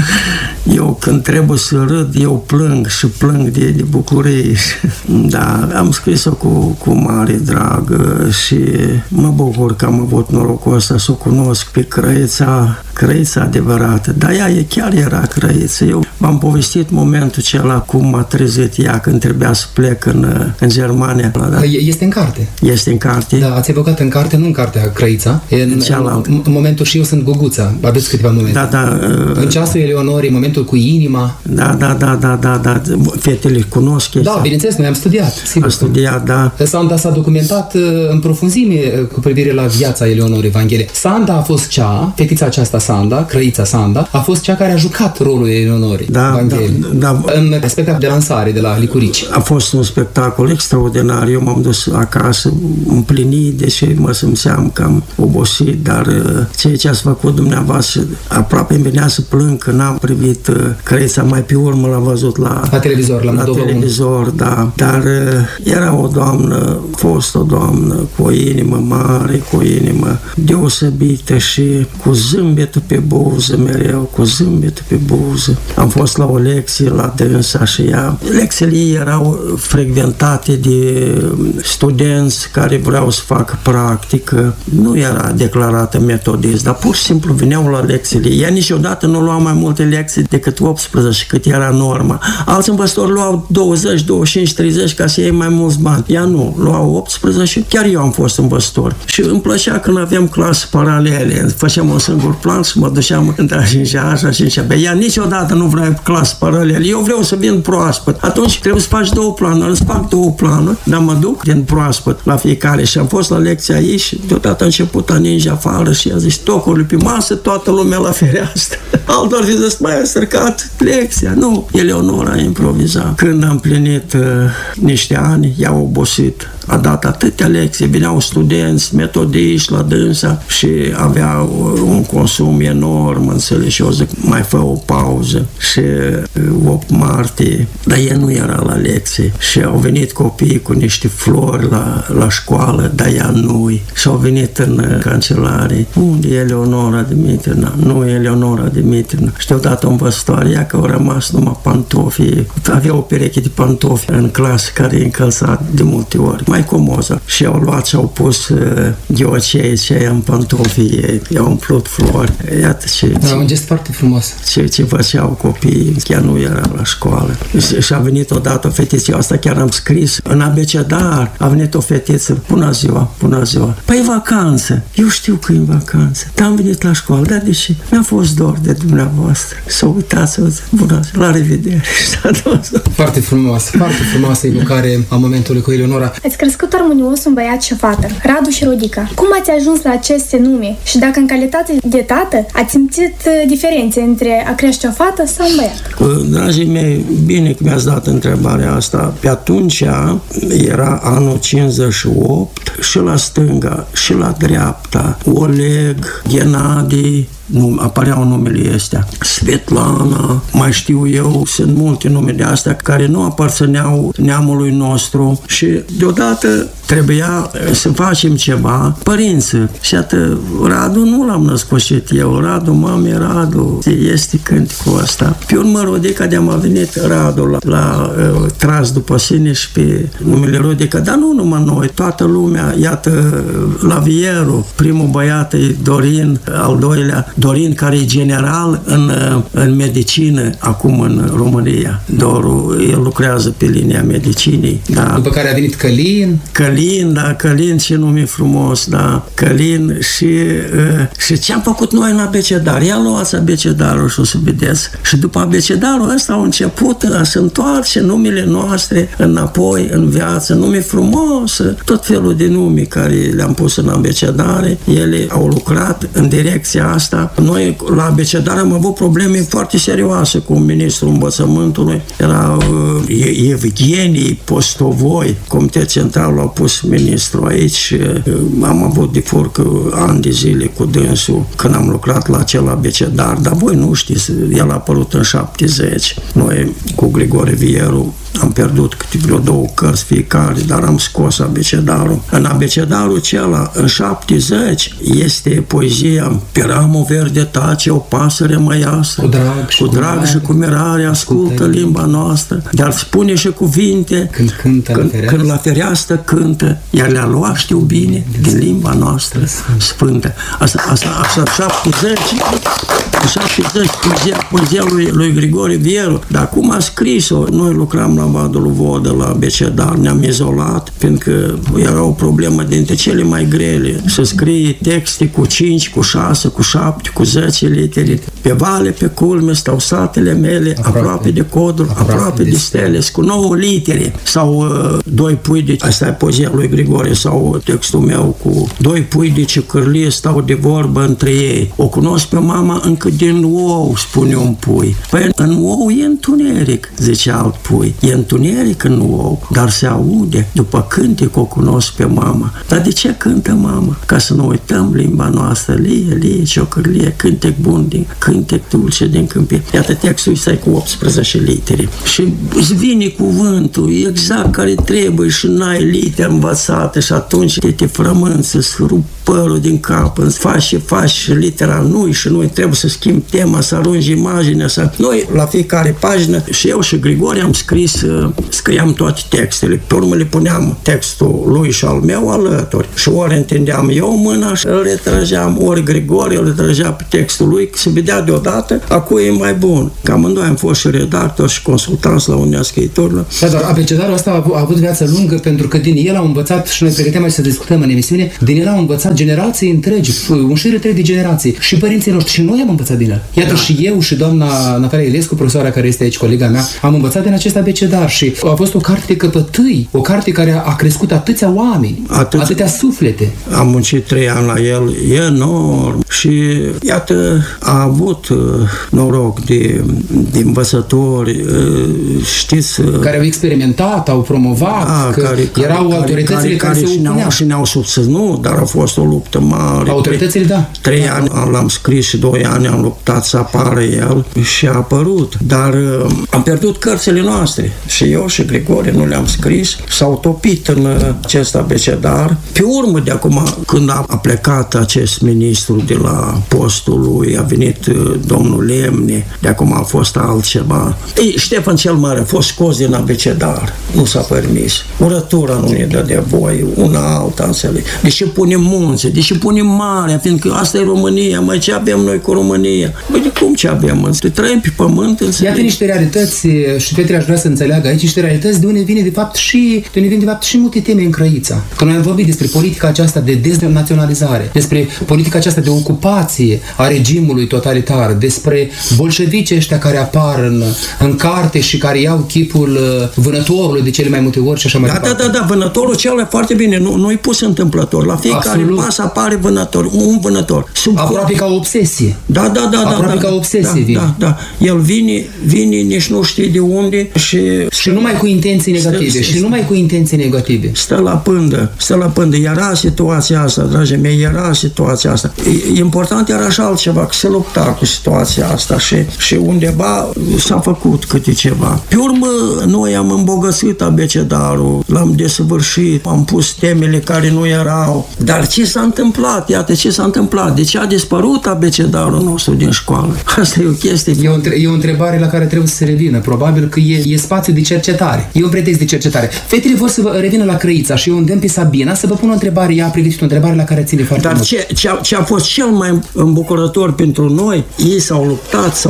Speaker 6: Eu când trebuie să râd, eu plâng și plâng de bucurie. Da, am scris-o cu mare drag și mă bucur că am avut norocul ăsta să o cunosc pe Crăița adevărată. Dar ea chiar era Crăiță. Eu V-am povestit momentul acela cum m-a trezit ea când trebuia să plec în Germania. Da?
Speaker 4: Este în carte.
Speaker 6: Este în carte?
Speaker 4: Da, ați evocat în carte, nu în cartea Crăița. În momentul și eu sunt Guguța. Aveți câteva momente.
Speaker 6: Da.
Speaker 4: În ceasul Eleonorii, momentul cu inima.
Speaker 6: Da. Fetele cunosc.
Speaker 4: Da, bineînțeles, noi am studiat. Sigur.
Speaker 6: Am studiat, da.
Speaker 4: Sanda s-a documentat în profunzime cu privire la viața Eleonorei Evanghelie. Sanda a fost fetița aceasta Sanda, Crăița Sanda, a fost cea care a jucat rolul Eleonorei Evanghelie. Da. În spectacol de lansare de la Licurici.
Speaker 6: A fost un spectacol extraordinar. Eu m-am dus acasă împlinit, deși mă simțeam cam obosit, dar ceea ce ați făcut dumneavoastră, aproape îmi venea să plâng că n-am privit Crăița, mai pe urmă l-am văzut la
Speaker 4: televizor, la
Speaker 6: televizor, da. Dar era o doamnă, fost o doamnă cu o inimă mare, cu o inimă deosebită și cu zâmbetul pe buză mereu, cu zâmbetul pe buză. Am fost la o lecție la dânsa și ea. Lecțiile ei erau frecventate de studenți care vreau să facă practică. Nu era declarată metodist, dar pur și simplu veneau la lecțiile. Ea niciodată nu lua mai multe lecții decât 18, cât era norma. Alți învățători luau 20, 25, 30 ca să iei mai mulți bani. Ea nu, luau 18. Chiar eu am fost învățător. Și îmi plăcea când aveam clase paralele. Făceam un singur plan și mă duceam între a 5-a, a 5-a. Ea niciodată nu vrea clase paralele. Eu vreau să vin proaspăt. Atunci trebuie să faci 2 planuri. Îți fac 2 planuri, dar mă duc din proaspăt la fiecare. Și am fost la lecția ei și deodată a început a ninge afară și a zis tocurile pe masă, toată lumea la fereastră. Altul ar fi zis, mai a stricat lecția. Nu, Eleonora a improvizat. Când am plinit niște ani, i-a obosit. A dat atâtea lecții, veneau studenți, metodiști la dânsa și avea un consum enorm, înțeles, și eu zic, mai fă o pauză. Și 8 martie, dar ea nu era la lecții și au venit copiii cu niște flori la școală, dar ea nu-i. Și au venit în cancelarie. Unde e Eleonora Dimitrina? Nu e Eleonora Dimitrina. Și deodată învățătoare, ea că au rămas numai pantofii. Avea o pereche de pantofi în clasă care e încălțat de multe ori. Mai comoză. Și au luat și au pus gheocei în pantofii ei. I-au umplut flori. Iată ce...
Speaker 4: Da, un gest foarte frumos.
Speaker 6: Ce făceau copiii. Chiar nu era la școală. Și a venit odată o fetiță. Asta chiar am scris. În abecedar a venit o fetiță. Bună ziua, bună ziua. Păi vacanță. Eu știu că e vacanță. Dar am venit la școală. Dar deși mi-a fost dor de dumneavoastră. Să uitați, bună ziua, la revedere.
Speaker 4: Foarte frumoasă evocare a momentului cu Eleonora.
Speaker 5: Ați crescut armonios un băiat și o fată, Radu și Rodica. Cum ați ajuns la aceste nume? Și dacă în calitate de tată ați simțit diferențe între a crește o fată sau un băiat?
Speaker 6: Dragii mei, bine că mi-ați dat întrebarea asta. Pe atunci era anul 58 și la stânga și la dreapta Oleg, Ghenadi, apăreau numele astea. Svetlana, mai știu eu, sunt multe nume de astea care nu aparțineau neamului nostru și deodată trebuia să facem ceva. Părinții, și atât, Radu nu l-am născușit eu, Radu, mame, Radu, este cânticul ăsta. Pe urmă, Rodica de-am a venit Radu l-a tras după sine și pe numele Rodica, dar nu numai noi, toată lumea, iată, Lavieru, primul băiat e Dorin, al doilea Dorin, care e general în medicină acum în România. Doru, el lucrează pe linia medicinii. Da.
Speaker 4: După care a venit Călin.
Speaker 6: Călin, ce nume frumos, da. Călin și ce-am făcut noi în abecedar? Ia luați abecedarul și o să vedeți. Și după abecedarul ăsta au început a se întoarce numele noastre înapoi în viață, nume frumos, tot felul de nume care le-am pus în abecedare, ele au lucrat în direcția asta. Noi la abecedar am avut probleme foarte serioase cu ministrul învățământului. Era Evgenii Postovoi, Comitet Central l-a pus ministru aici. Am avut de furcă ani de zile cu dânsul când am lucrat la acel abecedar, dar voi nu știți, el a apărut în 70. Noi cu Grigore Vieru am pierdut câte vreo 2 cărți fiecare, dar am scos abecedarul. În abecedarul acela, în 70, este poezia Pe ramul verde tace o pasăre măiastră, cu drag și cu mirare ascultă limba noastră, dar spune și cuvinte când la fereastră cântă, iar le-a luat, știu bine, din limba noastră sfântă. Asta 70 70 poezia lui Grigore Vieru. Dar cum a scris-o? Noi lucram la Vadul Vodă, la Abecedar, ne-am izolat, pentru că era o problemă dintre cele mai grele. Să scrie texte cu 5, cu 6, cu 7, cu 10 litere. Pe vale, pe culme, stau satele mele, aproape de coduri, aproape de stele, cu 9 litere. Sau 2 pui de... Asta e poezia lui Grigore, sau textul meu cu 2 pui de ciocârlie stau de vorbă între ei. O cunosc pe mama încă din ou, spune un pui. Păi în ou e întuneric, zice alt pui. E întuneric în ou, dar se aude. După cântec o cunosc pe mama. Dar de ce cântă mama? Ca să nu uităm limba noastră. Lie, ciocârlie, cântec bun, cântec dulce din câmpie. Iată textul ăsta cu 18 litere. Și îți vine cuvântul exact care trebuie și n-ai litere învățate și atunci te frămânți, îți rup părul din cap, îți faci și litera nu și noi trebuie să schimbi tema, să arunci imaginea, să... Noi, la fiecare pagină, și eu și Grigore am scriam toate textele. Pe urmă le puneam textul lui și al meu alături. Și ori întindeam eu mâna și îl retrăgeam, ori Grigore îl retrăgea pe textul lui, că se vedea deodată a cui e mai bun. Că amândoi am fost și redactori și consultanți la Uniunea Scriitorilor.
Speaker 4: Da, dar Abecedarul ăsta a avut viață lungă pentru că din el au învățat, și noi pregăteam aici să discutăm în emisiune, din el au învățat generații întregi, un șir întreg de generații. Și părinții noștri, și noi am învățat din el. Iată, și eu și doamna Natalia Ilescu, profesoara care este aici, colega mea, am învățat din acest abecedar și a fost o carte de căpătâi, o carte care a crescut atâția oameni, atâtea suflete.
Speaker 6: Am muncit 3 ani la el, enorm. Și iată, a avut noroc de învățători, știți...
Speaker 4: Care au experimentat, au promovat, erau autoritățile care se opuneau.
Speaker 6: Și ne-au susținut, dar a fost o luptă mare.
Speaker 4: Autoritățile, da.
Speaker 6: 3 ani l-am scris și 2 ani am luptat să apară el și a apărut. Dar am pierdut cărțile noastre. Și eu și Grigore nu le-am scris. S-au topit în acest abecedar. Pe urmă de acum, când a plecat acest ministru de la postul lui, a venit domnul Lemne, de acum a fost altceva. Ștefan cel Mare a fost scos din abecedar. Nu s-a permis. Urătura nu ne dă de voi, una alta, înțeleg. Deși punem munțe, deși punem marea, fiindcă asta e România, măi, ce avem noi cu România? Băi, de cum ce avem? Trăim pe pământ, înțeleg.
Speaker 4: Iată niște realități, și Petre aș vrea să înțeleagă aici, niște realități de unde vine de fapt și multe teme în Crăița. Că noi am vorbit despre politica aceasta de deznaționalizare, despre politica aceasta de ocupație a regimului totalitar, despre bolșevicii ăștia care apar în carte și care iau chipul vânătorului de cele mai multe ori și așa mai departe.
Speaker 6: Da, vânătorul cel e foarte bine, nu-i pus întâmplător. La fiecare pas apare vânător, un vânător.
Speaker 4: Aproape ca o obsesie.
Speaker 6: Da.
Speaker 4: Aproape ca o obsesie vine.
Speaker 6: Da. El vine, nici nu știe de unde
Speaker 4: și numai cu intenții negative. Stă
Speaker 6: la pândă. Era situația asta, dragii mei, Important era așa altceva, că se lupta cu situația asta și undeva s-a făcut câte ceva. Pe urmă, noi am îmbogățit abecedarul, l-am desăvârșit, am pus temele care nu erau. Dar ce s-a întâmplat? Iată ce s-a întâmplat. De ce a dispărut abecedarul nostru din școală? Asta e o chestie.
Speaker 4: E o întrebare la care trebuie să se revină. Probabil că e spațiu de cercetare. E un pretext de cercetare. Fetele vor să revină la Crăița și eu îndemn pe Sabina să vă pun o întrebare. Ea a pregătit o întrebare la care ține foarte mult.
Speaker 6: Dar ce a fost cel mai îmbucurător pentru noi, ei s-au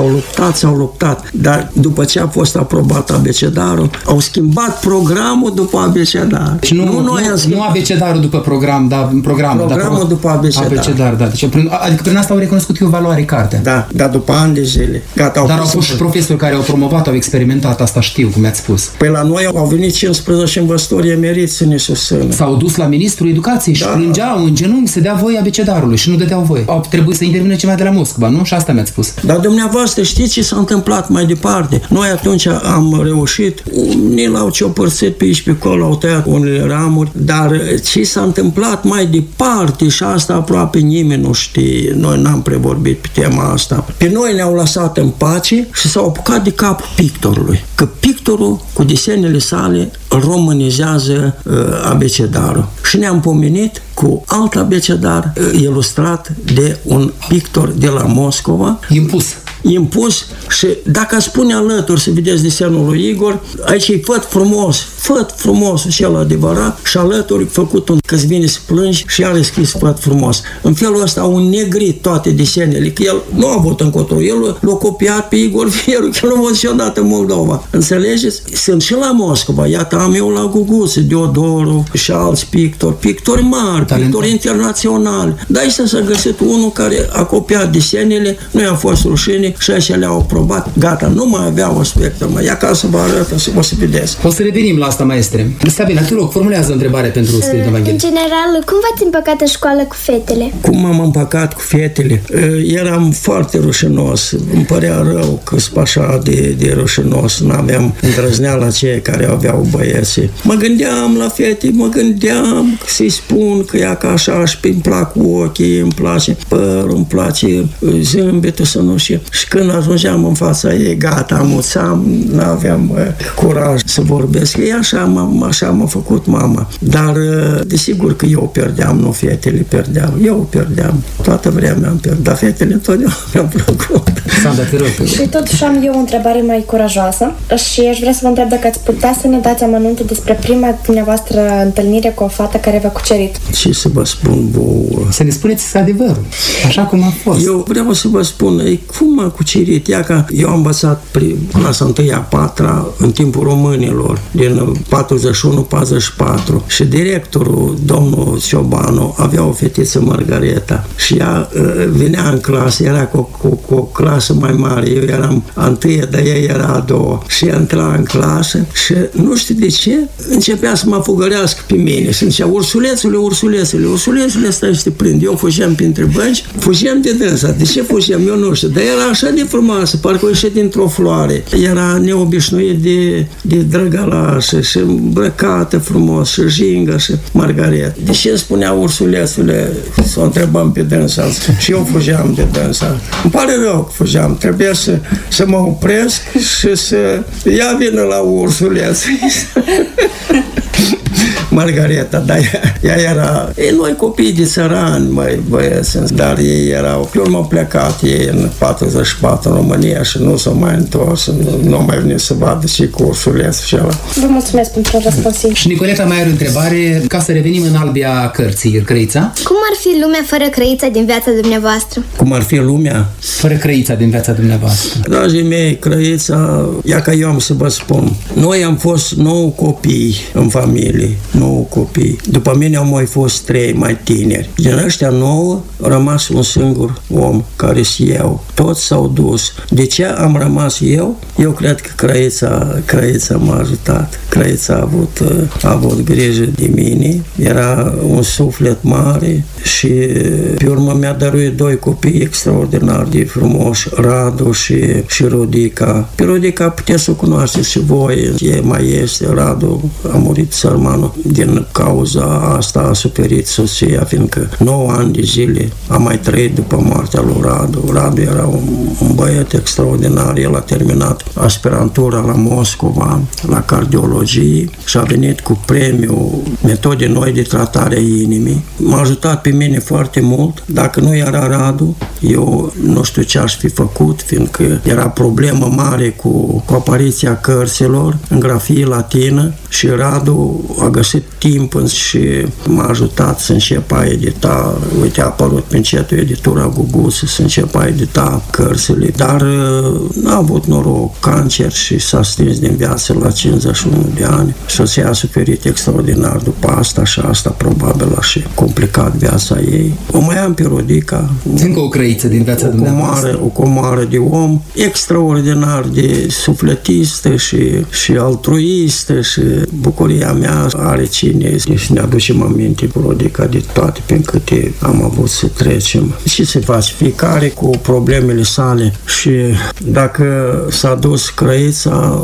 Speaker 6: luptat. Dar după ce a fost aprobat abecedarul, au schimbat programul după abecedar.
Speaker 4: Și nu abecedarul după program, dar
Speaker 6: programul după abecedar.
Speaker 4: Da. Deci, adică prin asta au recunoscut că e o valoare cartea.
Speaker 6: Da, după ani de zile. Gata,
Speaker 4: dar au fost și profesori care au promovat, au experimentat, asta știu, cum mi-ați spus.
Speaker 6: Păi la noi au venit 15 învățători emeriți să ne susțină.
Speaker 4: S-au dus la ministrul educației și plângeau în genunchi să dea voie abecedarului și nu dădeau voie. Au trebuit să intervină ceva de la Moscova, nu? Și asta mi-ați spus.
Speaker 6: Dar dumneavoastră știți ce s-a întâmplat mai departe? Noi atunci am reușit, unii l-au ciopărțit pe aici, pe acolo, au tăiat unele ramuri, dar ce s-a întâmplat mai departe, și asta aproape nimeni nu știe, noi n-am prevorbit pe tema asta. Pe noi ne-au lăsat în pace și s-au apucat de capul pictorului. Că pictorul, cu desenele sale, românizează abecedarul. Și ne-am pomenit cu alt abecedar ilustrat de un pictor de la Moscova. Impus și dacă spune alături să vedeți desenul lui Igor, aici e făt frumos, făt frumosul cel adevărat și alături făcut un că-ți vine să plângi și are scris făt frumos. În felul ăsta au negrit toate desenele, că el nu a avut încotro, el l-a copiat pe Igor Fieru, că nu a văzut niciodată în Moldova. Înțelegeți? Sunt și la Moscova, iată am eu la Guguță, Deodorov și alți pictori mari, pictori internaționali. Dar aici s-a găsit unul care a copiat desenele, nu i-a fost rușine și așa le-au aprobat. Gata, nu mai avea o spectră, mai ia ca să vă arătă, o să vedeți.
Speaker 4: O să revenim la asta, maestre. Sabina, te rog, formulează o întrebare pentru Spiritul Evanghelic.
Speaker 8: În general, cum v-ați împăcat în școală cu fetele?
Speaker 6: Cum m-am împăcat cu fetele? Eram foarte rușinos. Îmi părea rău că sunt așa de rușinos. N-aveam îndrăzneala cei care aveau băieții. Mă gândeam la fete, mă gândeam să-i spun că ea ca așa și îmi plac ochii, îmi place părul, îmi place zâmbetul, să nu știu. Și când ajungeam în fața ei, gata, amuțam, n-aveam curaj să vorbesc. E așa m-a făcut mama. Dar desigur că eu pierdeam, nu fetele pierdeau. Eu pierdeam. Toată vremea am pierdut. Dar fetele întotdeauna mi-au plăcut.
Speaker 4: Sandra, te rog.
Speaker 10: Și totuși am eu o întrebare mai curajoasă și aș vrea să vă întreb dacă ați putea să ne dați amănunte despre prima dumneavoastră întâlnire cu o fată care v-a cucerit.
Speaker 6: Ce să vă spun vouă?
Speaker 4: Să ne spuneți adevărul, așa cum a fost.
Speaker 6: Eu vreau să vă spun, cum m-a cucerit? Ea că eu am învățat clasa 1-a, 4-a în timpul românilor, din 41-44 și directorul, domnul Ciobanu, avea o fetiță, Margareta, și ea venea în clasă, era cu o clasă mai mare, eu eram a 1-a, dar ea era a 2-a, și ea intra în clasă și nu știu de ce începea să mă fugărească pe mine, și zicea, ursulețule, stai să te prind. Eu fugeam printre bănci, fugeam de dânsa. De ce fugeam? Eu nu știu, dar era așa de frumoasă, parcă o ieșea dintr-o floare. Era neobișnuit de drăgălașă și îmbrăcată frumos și jingă și Margareta. De ce spunea ursulețule? Să o întrebam pe dânsa și eu fugeam de dânsa. Îmi pare rău că fugeam, trebuia să mă opresc și să ia vină la ursuleț. Margareta, dar ea era... Noi copii de țărani, mai băieți, dar ei erau... Pe urmă plecat ei în 44 în România și nu s-au mai întors, nu mai venit să vadă și cursuleț și ăla.
Speaker 10: Vă mulțumesc pentru răspunsul.
Speaker 4: Și Nicoleta mai are o întrebare, ca să revenim în albia cărții, Crăița.
Speaker 8: Cum ar fi lumea fără Crăița din viața dumneavoastră?
Speaker 6: Cum ar fi lumea?
Speaker 4: Fără Crăița din viața dumneavoastră.
Speaker 6: Dragii mei, Crăița, ia ca eu am să vă spun. Noi am fost 9 copii în familie. 9 copii. După mine au mai fost 3 mai tineri. Din ăștia 9 a rămas un singur om, care sunt eu. Toți s-au dus. De ce am rămas eu? Eu cred că Crăița m-a ajutat. Crăița a avut grijă de mine. Era un suflet mare și pe urmă mi-a dăruit 2 copii extraordinar de frumoși, Radu și Rodica. Pe Rodica puteți să o cunoașteți și voi. E mai este. Radu a murit sărmanul. Din cauza asta a suferit soția, fiindcă 9 ani de zile a mai trăit după moartea lui Radu. Radu era un băiat extraordinar. El a terminat aspirantura la Moscova, la cardiologie și a venit cu premiul metode noi de tratare a inimii. M-a ajutat pe mine foarte mult. Dacă nu era Radu, eu nu știu ce aș fi făcut, fiindcă era problemă mare cu apariția cărților în grafie latină și Radu a găsit timp și m-a ajutat să încep a edita. Uite, a apărut pe încetul editura Guguță, să încep a edita cărțile. Dar n-a avut noroc, cancer și s-a stins din viață la 51 de ani. Soția a suferit extraordinar după asta și asta probabil a și complicat viața ei. O mai am pe Rodica.
Speaker 4: Încă o Crăiță din viața dumneavoastră.
Speaker 6: O comoară de om extraordinar de sufletistă și altruistă și bucuria mea are cine și ne aducem aminte cu Rodica de toate prin câte am avut să trecem. Ce se face? Fiecare cu problemele sale și dacă s-a dus Crăița,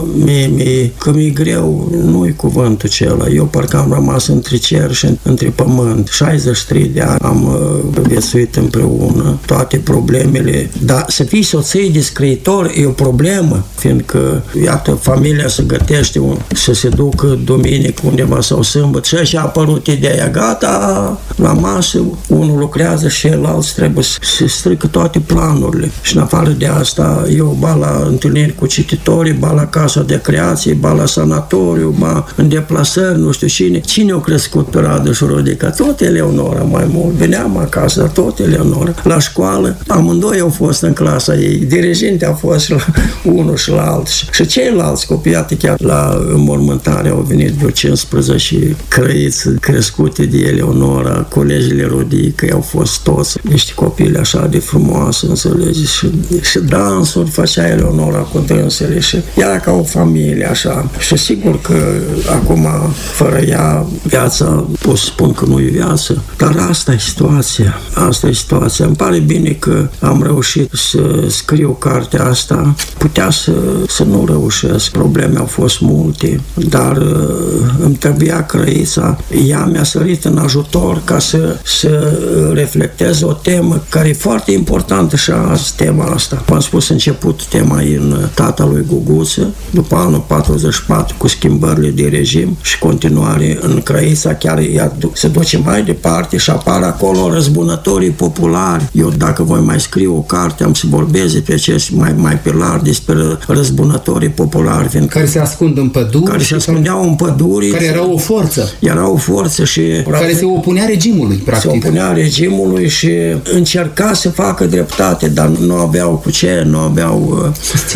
Speaker 6: că mi-e greu, nu-i cuvântul acela. Eu parcă am rămas între cer și între pământ. 63 de ani am viețuit împreună, toate problemele. Dar să fii soție de scriitor e o problemă, fiindcă, iată, familia se gătește să se ducă ducă duminică undeva sau sâmbătă. Și așa a apărut ideea, gata, la masă, unul lucrează și celălalt trebuie să strică toate planurile. Și în afară de asta, eu ba la întâlniri cu cititorii, ba la casa de creație, ba la sanatoriu, ba în deplasări, nu știu cine. Cine a crescut pe Radu și Rodica? Tot Eleonora mai mult. Veneam acasă, dar tot Eleonora. La școală, amândoi au fost în clasa ei. Diriginte a fost și la unul și la altul. Și ceilalți copii, iată, chiar la înmormântare au venit vreo 15 crăiți crescute de Eleonora, colegile Rodica, au fost toți niște copii așa de frumoase, înțelegi? Și dansuri făcea Eleonora cu dânsele și era ca o familie așa. Și sigur că acum, fără ea, viața, pot spun că nu e viață, dar asta e situația. Asta e situația. Îmi pare bine că am reușit să scriu cartea asta. Putea să nu reușesc. Probleme au fost multe, dar îmi trebuia Crăița. Ea mi-a sărit în ajutor ca să reflectez o temă care e foarte importantă și azi, tema asta. Am spus început tema în Tata lui Guguță, după anul 44 cu schimbările de regim și continuare în Crăița, chiar ea se duce mai departe și apar acolo răzbunătorii populari. Eu dacă voi mai scriu o carte, am să vorbesc pe acești mai pe larg despre răzbunătorii populari.
Speaker 4: Care se ascund în păduri.
Speaker 6: Care se ascundeau în păduri.
Speaker 4: Care erau o forță.
Speaker 6: Erau o forță și...
Speaker 4: Care se opunea regimului, practic.
Speaker 6: Se opunea regimului și încerca să facă dreptate, dar nu aveau cu ce, nu aveau...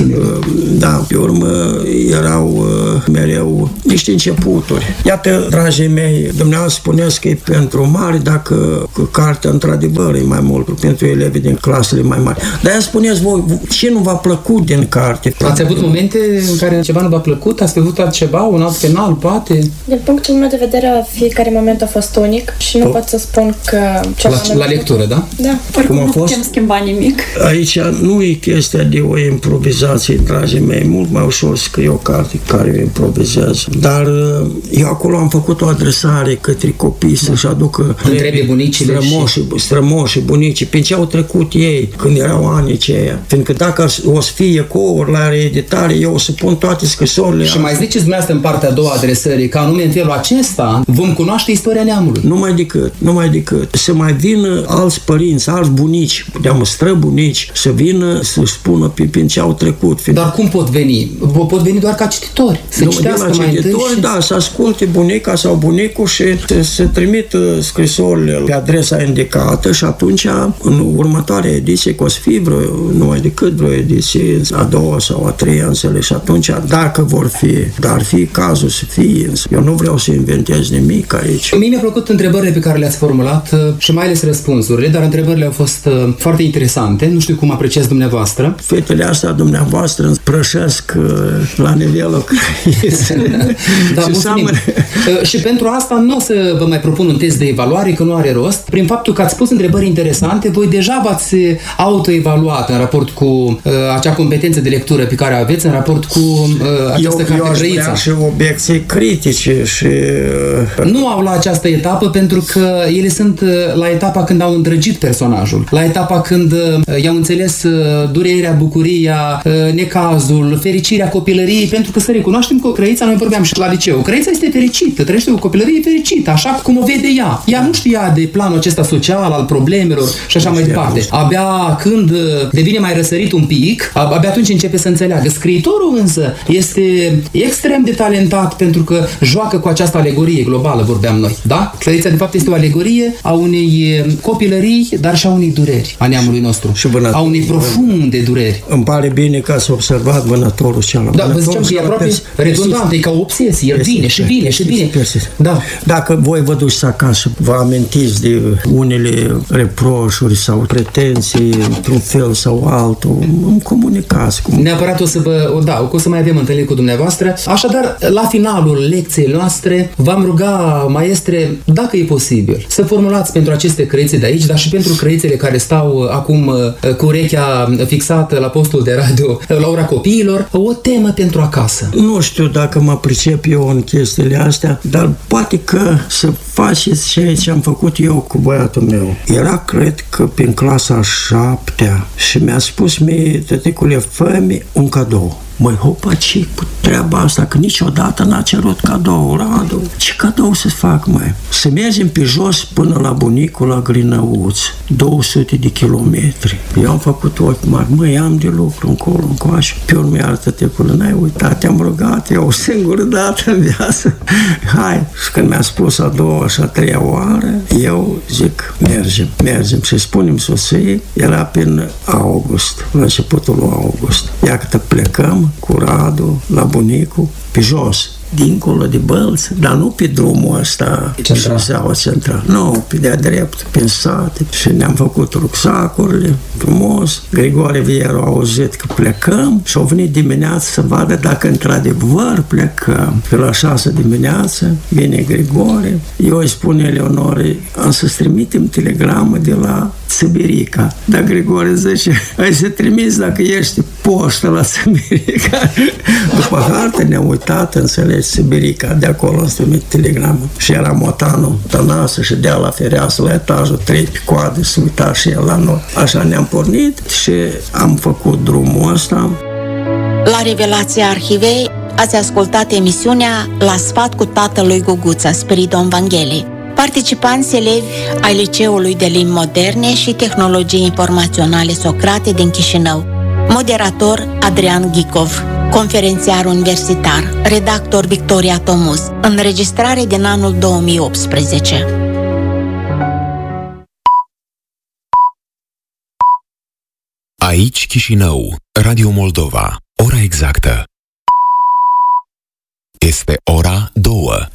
Speaker 6: Da, pe urmă erau mereu niște începuturi. Iată, dragii mei, dumneavoastră spuneți că e pentru mari, dacă cartea într-adevăr e mai mult pentru elevii din clasele mai mari. Dar ea spuneți voi, ce nu v-a plăcut din carte?
Speaker 4: Ați avut momente în care ceva nu v-a plăcut? Ați avut altceva, un alt final, poate?
Speaker 10: Din punctul meu de vedere, fiecare moment a fost unic și nu pot să spun că...
Speaker 4: La lectură, da?
Speaker 10: Da.
Speaker 9: Oricum nu putem schimba nimic.
Speaker 6: Aici nu e chestia de o improvizație, dragii mei, mult mai ușor să scriu o carte care o improvizează. Dar eu acolo am făcut o adresare către copii să-și aducă strămoșii, bunicii, prin ce au trecut ei când erau anii aceia. Fiindcă dacă o să fie ecouri la reeditare, eu o să pun toate scrisorile.
Speaker 4: Și mai ziceți dumneavoastră în partea a doua adresării că anume în felul acesta vom cunoaște istoria neamului.
Speaker 6: Numai decât să mai vină alți părinți, alți bunici, străbunici, să vină să spună prin ce au trecut.
Speaker 4: Dar cum pot veni? Pot veni doar ca cititori. Să citească mai întâi și...
Speaker 6: Da, să asculte bunica sau bunicul și să trimită scrisorile pe adresa indicată și atunci, în următoarea ediție, că o să fie numai decât vreo ediție, a doua sau a treia, înțeleg, și atunci, dacă vor fi, dar fi cazul să fie, eu nu vreau să inventez nimic aici.
Speaker 4: Mie mi-a plăcut întrebările pe care le-ați formulat și mai ales răspunsurile, dar întrebările au fost foarte interesante. Nu știu cum apreciați dumneavoastră.
Speaker 6: Fetele astea dumneavoastră îmi prășesc la nivelul
Speaker 4: da, și pentru asta nu o să vă mai propun un test de evaluare, că nu are rost. Prin faptul că ați pus întrebări interesante, voi deja v-ați autoevaluat în raport cu acea competență de lectură pe care o aveți, în raport cu această carte Crăița.
Speaker 6: Eu și obiecții critice și...
Speaker 4: Nu au la această etapă pentru că ele sunt la etapa când au îndrăgit personajul, la etapa când i-au înțeles durerea, bucuria, necazul, fericirea copilăriei, pentru că să recunoaștem că Crăița, noi vorbeam și la liceu, Crăița este fericită, trăiește o copilărie fericită, așa cum o vede ea. Ea nu știa de planul acesta social, al problemelor și așa mai departe. Abia când devine mai răsărit un pic, abia atunci începe să înțeleagă. Scriitorul însă este extrem de talentat pentru că joacă cu această alegorie globală, vorbeam noi. Da? Crăița de fapt este o alegorie a unei copilării, dar și a unei dureri a neamului nostru. Și a unei profunde dureri.
Speaker 6: Îmi pare bine că ați observat vânătorul cealaltă.
Speaker 4: Da, vă ziceam că e aproape redundant, e ca o obsesie, el vine și vine și vine. Da.
Speaker 6: Dacă voi vă duceți acasă, vă amintiți de unele reproșuri sau pretenții într-un fel sau altul, îmi comunicați.
Speaker 4: Neapărat o să mai avem întâlniri cu dumneavoastră. Așadar, la finalul lecției noastre, v-am ruga, maestre, dacă e posibil, să formulați pentru aceste crăițe de aici, dar și pentru crăițele care stau acum cu urechea fixată la postul de radio la ora copiilor, o temă pentru acasă.
Speaker 6: Nu știu dacă mă pricep eu în chestiile astea, dar poate că să faceți ce am făcut eu cu băiatul meu. Era, cred că, prin clasa 7-a și mi-a spus mie, tăticule, fă-mi un cadou. Măi, hopacic, treaba asta, că niciodată n-a cerut cadou, Radu. Ce cadou să fac, măi? Să mergem pe jos până la bunicul la Grinăuț, 200 de kilometri. Eu am făcut ochi mari, măi, am de lucru încolo, încoace. Pe urmă, iartă-te, n-ai uitat, te-am rugat eu o singură dată în viață. Hai! Și când mi-a spus a doua și a treia oară, eu zic, mergem. Și spunem soției, era prin august, la începutul lui august. Ia că plecăm cu Radu la bunicul, pe jos, dincolo de Bălți, dar nu pe drumul ăsta central. Nu, pe de-a drept, pe sate. Și ne-am făcut rucsacurile, frumos. Grigore Vieru a auzit că plecăm și au venit dimineața să vadă dacă într-adevăr plecăm. Pe la 6 dimineață vine Grigore. Eu îi spun Eleonorei, am să-ți trimitem telegramă de la Sibirica. Dar Grigore zice, ai să trimiți dacă ești poștă la Sibirica. După hartă ne-am uitat, înțelegi, Sibirica, de acolo îți trimit telegramă. Și era motanul Tănase și dea la fereastră, la etajul 3 pe coadă, să uita și el la noi. Așa ne-am pornit și am făcut drumul ăsta.
Speaker 3: La Revelația Arhivei ați ascultat emisiunea La sfat cu tatălui Guguță, Spiridon Vangheli. Participanți elevi ai Liceului de Limbi Moderne și Tehnologii Informaționale Socrate din Chișinău. Moderator Adrian Ghicov. Conferențiar universitar, redactor Victoria Tomuz. Înregistrare din anul 2018.
Speaker 11: Aici Chișinău, Radio Moldova. Ora exactă este ora 2.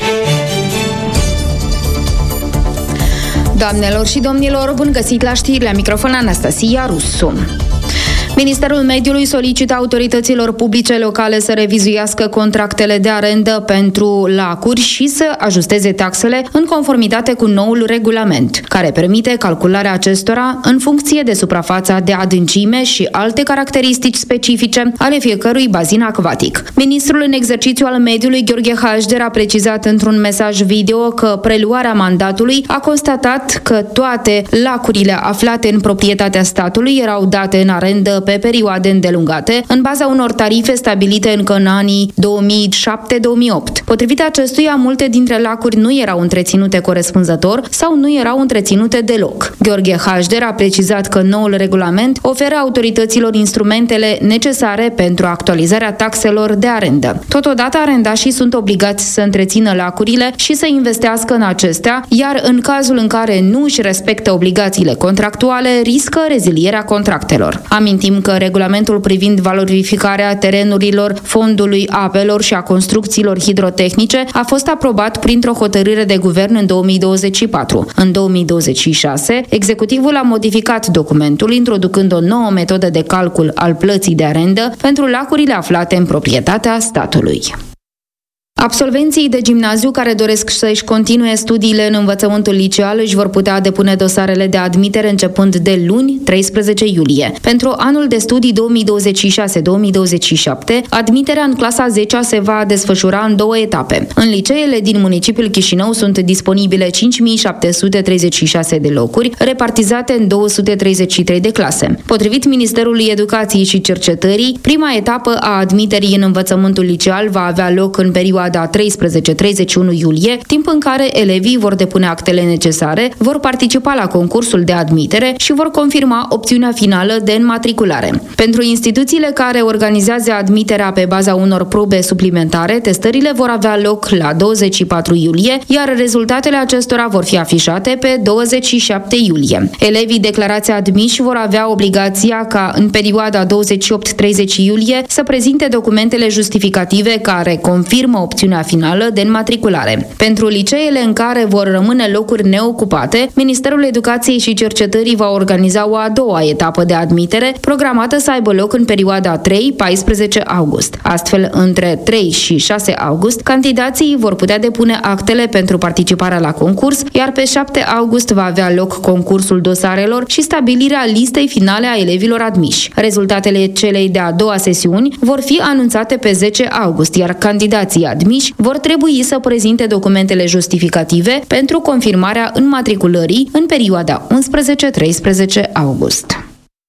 Speaker 12: Doamnelor și domnilor, bun găsit la știri, la microfon Anastasia Rusu. Ministerul Mediului solicită autorităților publice locale să revizuiască contractele de arendă pentru lacuri și să ajusteze taxele în conformitate cu noul regulament, care permite calcularea acestora în funcție de suprafața de adâncime și alte caracteristici specifice ale fiecărui bazin acvatic. Ministrul în exercițiu al mediului, Gheorghe Hașder, a precizat într-un mesaj video că preluarea mandatului a constatat că toate lacurile aflate în proprietatea statului erau date în arendă pe perioade îndelungate, în baza unor tarife stabilite încă în anii 2007-2008. Potrivit acestuia, multe dintre lacuri nu erau întreținute corespunzător sau nu erau întreținute deloc. Gheorghe Hașder a precizat că noul regulament oferă autorităților instrumentele necesare pentru actualizarea taxelor de arendă. Totodată, arendașii sunt obligați să întrețină lacurile și să investească în acestea, iar în cazul în care nu își respectă obligațiile contractuale, riscă rezilierea contractelor. Amintim că regulamentul privind valorificarea terenurilor, fondului apelor și a construcțiilor hidrotehnice a fost aprobat printr-o hotărâre de guvern în 2024. În 2026, executivul a modificat documentul, introducând o nouă metodă de calcul al plății de arendă pentru lacurile aflate în proprietatea statului. Absolvenții de gimnaziu care doresc să-și continue studiile în învățământul liceal își vor putea depune dosarele de admitere începând de luni, 13 iulie. Pentru anul de studii 2026-2027, admiterea în clasa 10-a se va desfășura în 2 etape. În liceele din municipiul Chișinău sunt disponibile 5.736 de locuri, repartizate în 233 de clase. Potrivit Ministerului Educației și Cercetării, prima etapă a admiterii în învățământul liceal va avea loc în perioada 13-31 iulie, timp în care elevii vor depune actele necesare, vor participa la concursul de admitere și vor confirma opțiunea finală de înmatriculare. Pentru instituțiile care organizează admiterea pe baza unor probe suplimentare, testările vor avea loc la 24 iulie, iar rezultatele acestora vor fi afișate pe 27 iulie. Elevii declarați admiși vor avea obligația ca în perioada 28-30 iulie să prezinte documentele justificative care confirmă opțiunea finală de înmatriculare. Pentru liceele în care vor rămâne locuri neocupate, Ministerul Educației și Cercetării va organiza o a doua etapă de admitere, programată să aibă loc în perioada 3-14 august. Astfel, între 3 și 6 august, candidații vor putea depune actele pentru participarea la concurs, iar pe 7 august va avea loc concursul dosarelor și stabilirea listei finale a elevilor admiși. Rezultatele celei de-a doua sesiuni vor fi anunțate pe 10 august, iar candidații admiși vor trebui să prezinte documentele justificative pentru confirmarea înmatriculării în perioada 11-13 august.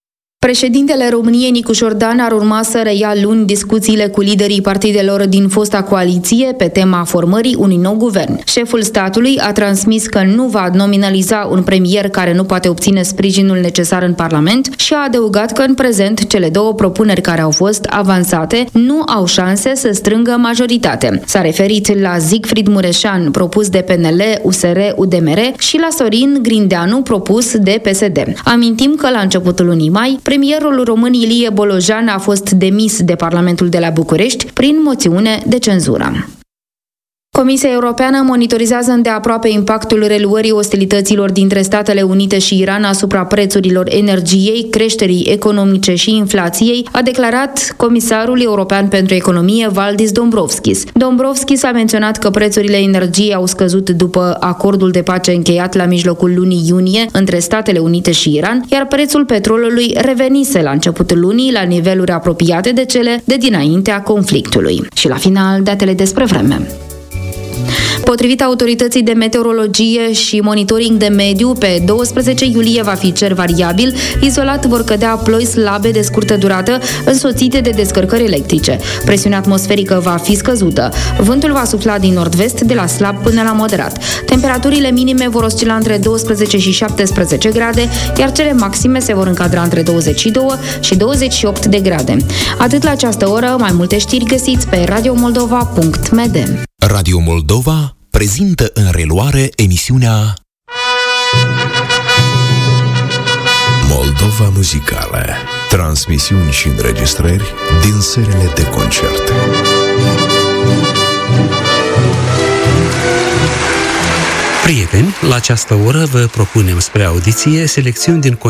Speaker 12: Președintele României, Nicu Șordan, ar urma să reia luni discuțiile cu liderii partidelor din fosta coaliție pe tema formării unui nou guvern. Șeful statului a transmis că nu va nominaliza un premier care nu poate obține sprijinul necesar în Parlament și a adăugat că în prezent cele două propuneri care au fost avansate nu au șanse să strângă majoritate. S-a referit la Siegfried Mureșan, propus de PNL, USR, UDMR și la Sorin Grindeanu, propus de PSD. Amintim că la începutul lunii mai, premierul român Ilie Bolojan a fost demis de Parlamentul de la București prin moțiune de cenzură. Comisia Europeană monitorizează îndeaproape impactul reluării ostilităților dintre Statele Unite și Iran asupra prețurilor energiei, creșterii economice și inflației, a declarat comisarul european pentru economie Valdis Dombrovskis. Dombrovskis a menționat că prețurile energiei au scăzut după acordul de pace încheiat la mijlocul lunii iunie între Statele Unite și Iran, iar prețul petrolului revenise la începutul lunii la niveluri apropiate de cele de dinaintea conflictului. Și la final, datele despre vreme. Potrivit autorității de meteorologie și monitoring de mediu, pe 12 iulie va fi cer variabil, izolat vor cădea ploi slabe de scurtă durată, însoțite de descărcări electrice. Presiunea atmosferică va fi scăzută. Vântul va sufla din nord-vest de la slab până la moderat. Temperaturile minime vor oscila între 12 și 17 grade, iar cele maxime se vor încadra între 22 și 28 de grade. Atât la această oră, mai multe știri găsiți pe radiomoldova.md.
Speaker 11: Radio Moldova prezintă în reluare emisiunea Moldova Muzicală. Transmisiuni și înregistrări din serile de concerte.
Speaker 13: Prieteni, la această oră vă propunem spre audiție selecțiuni din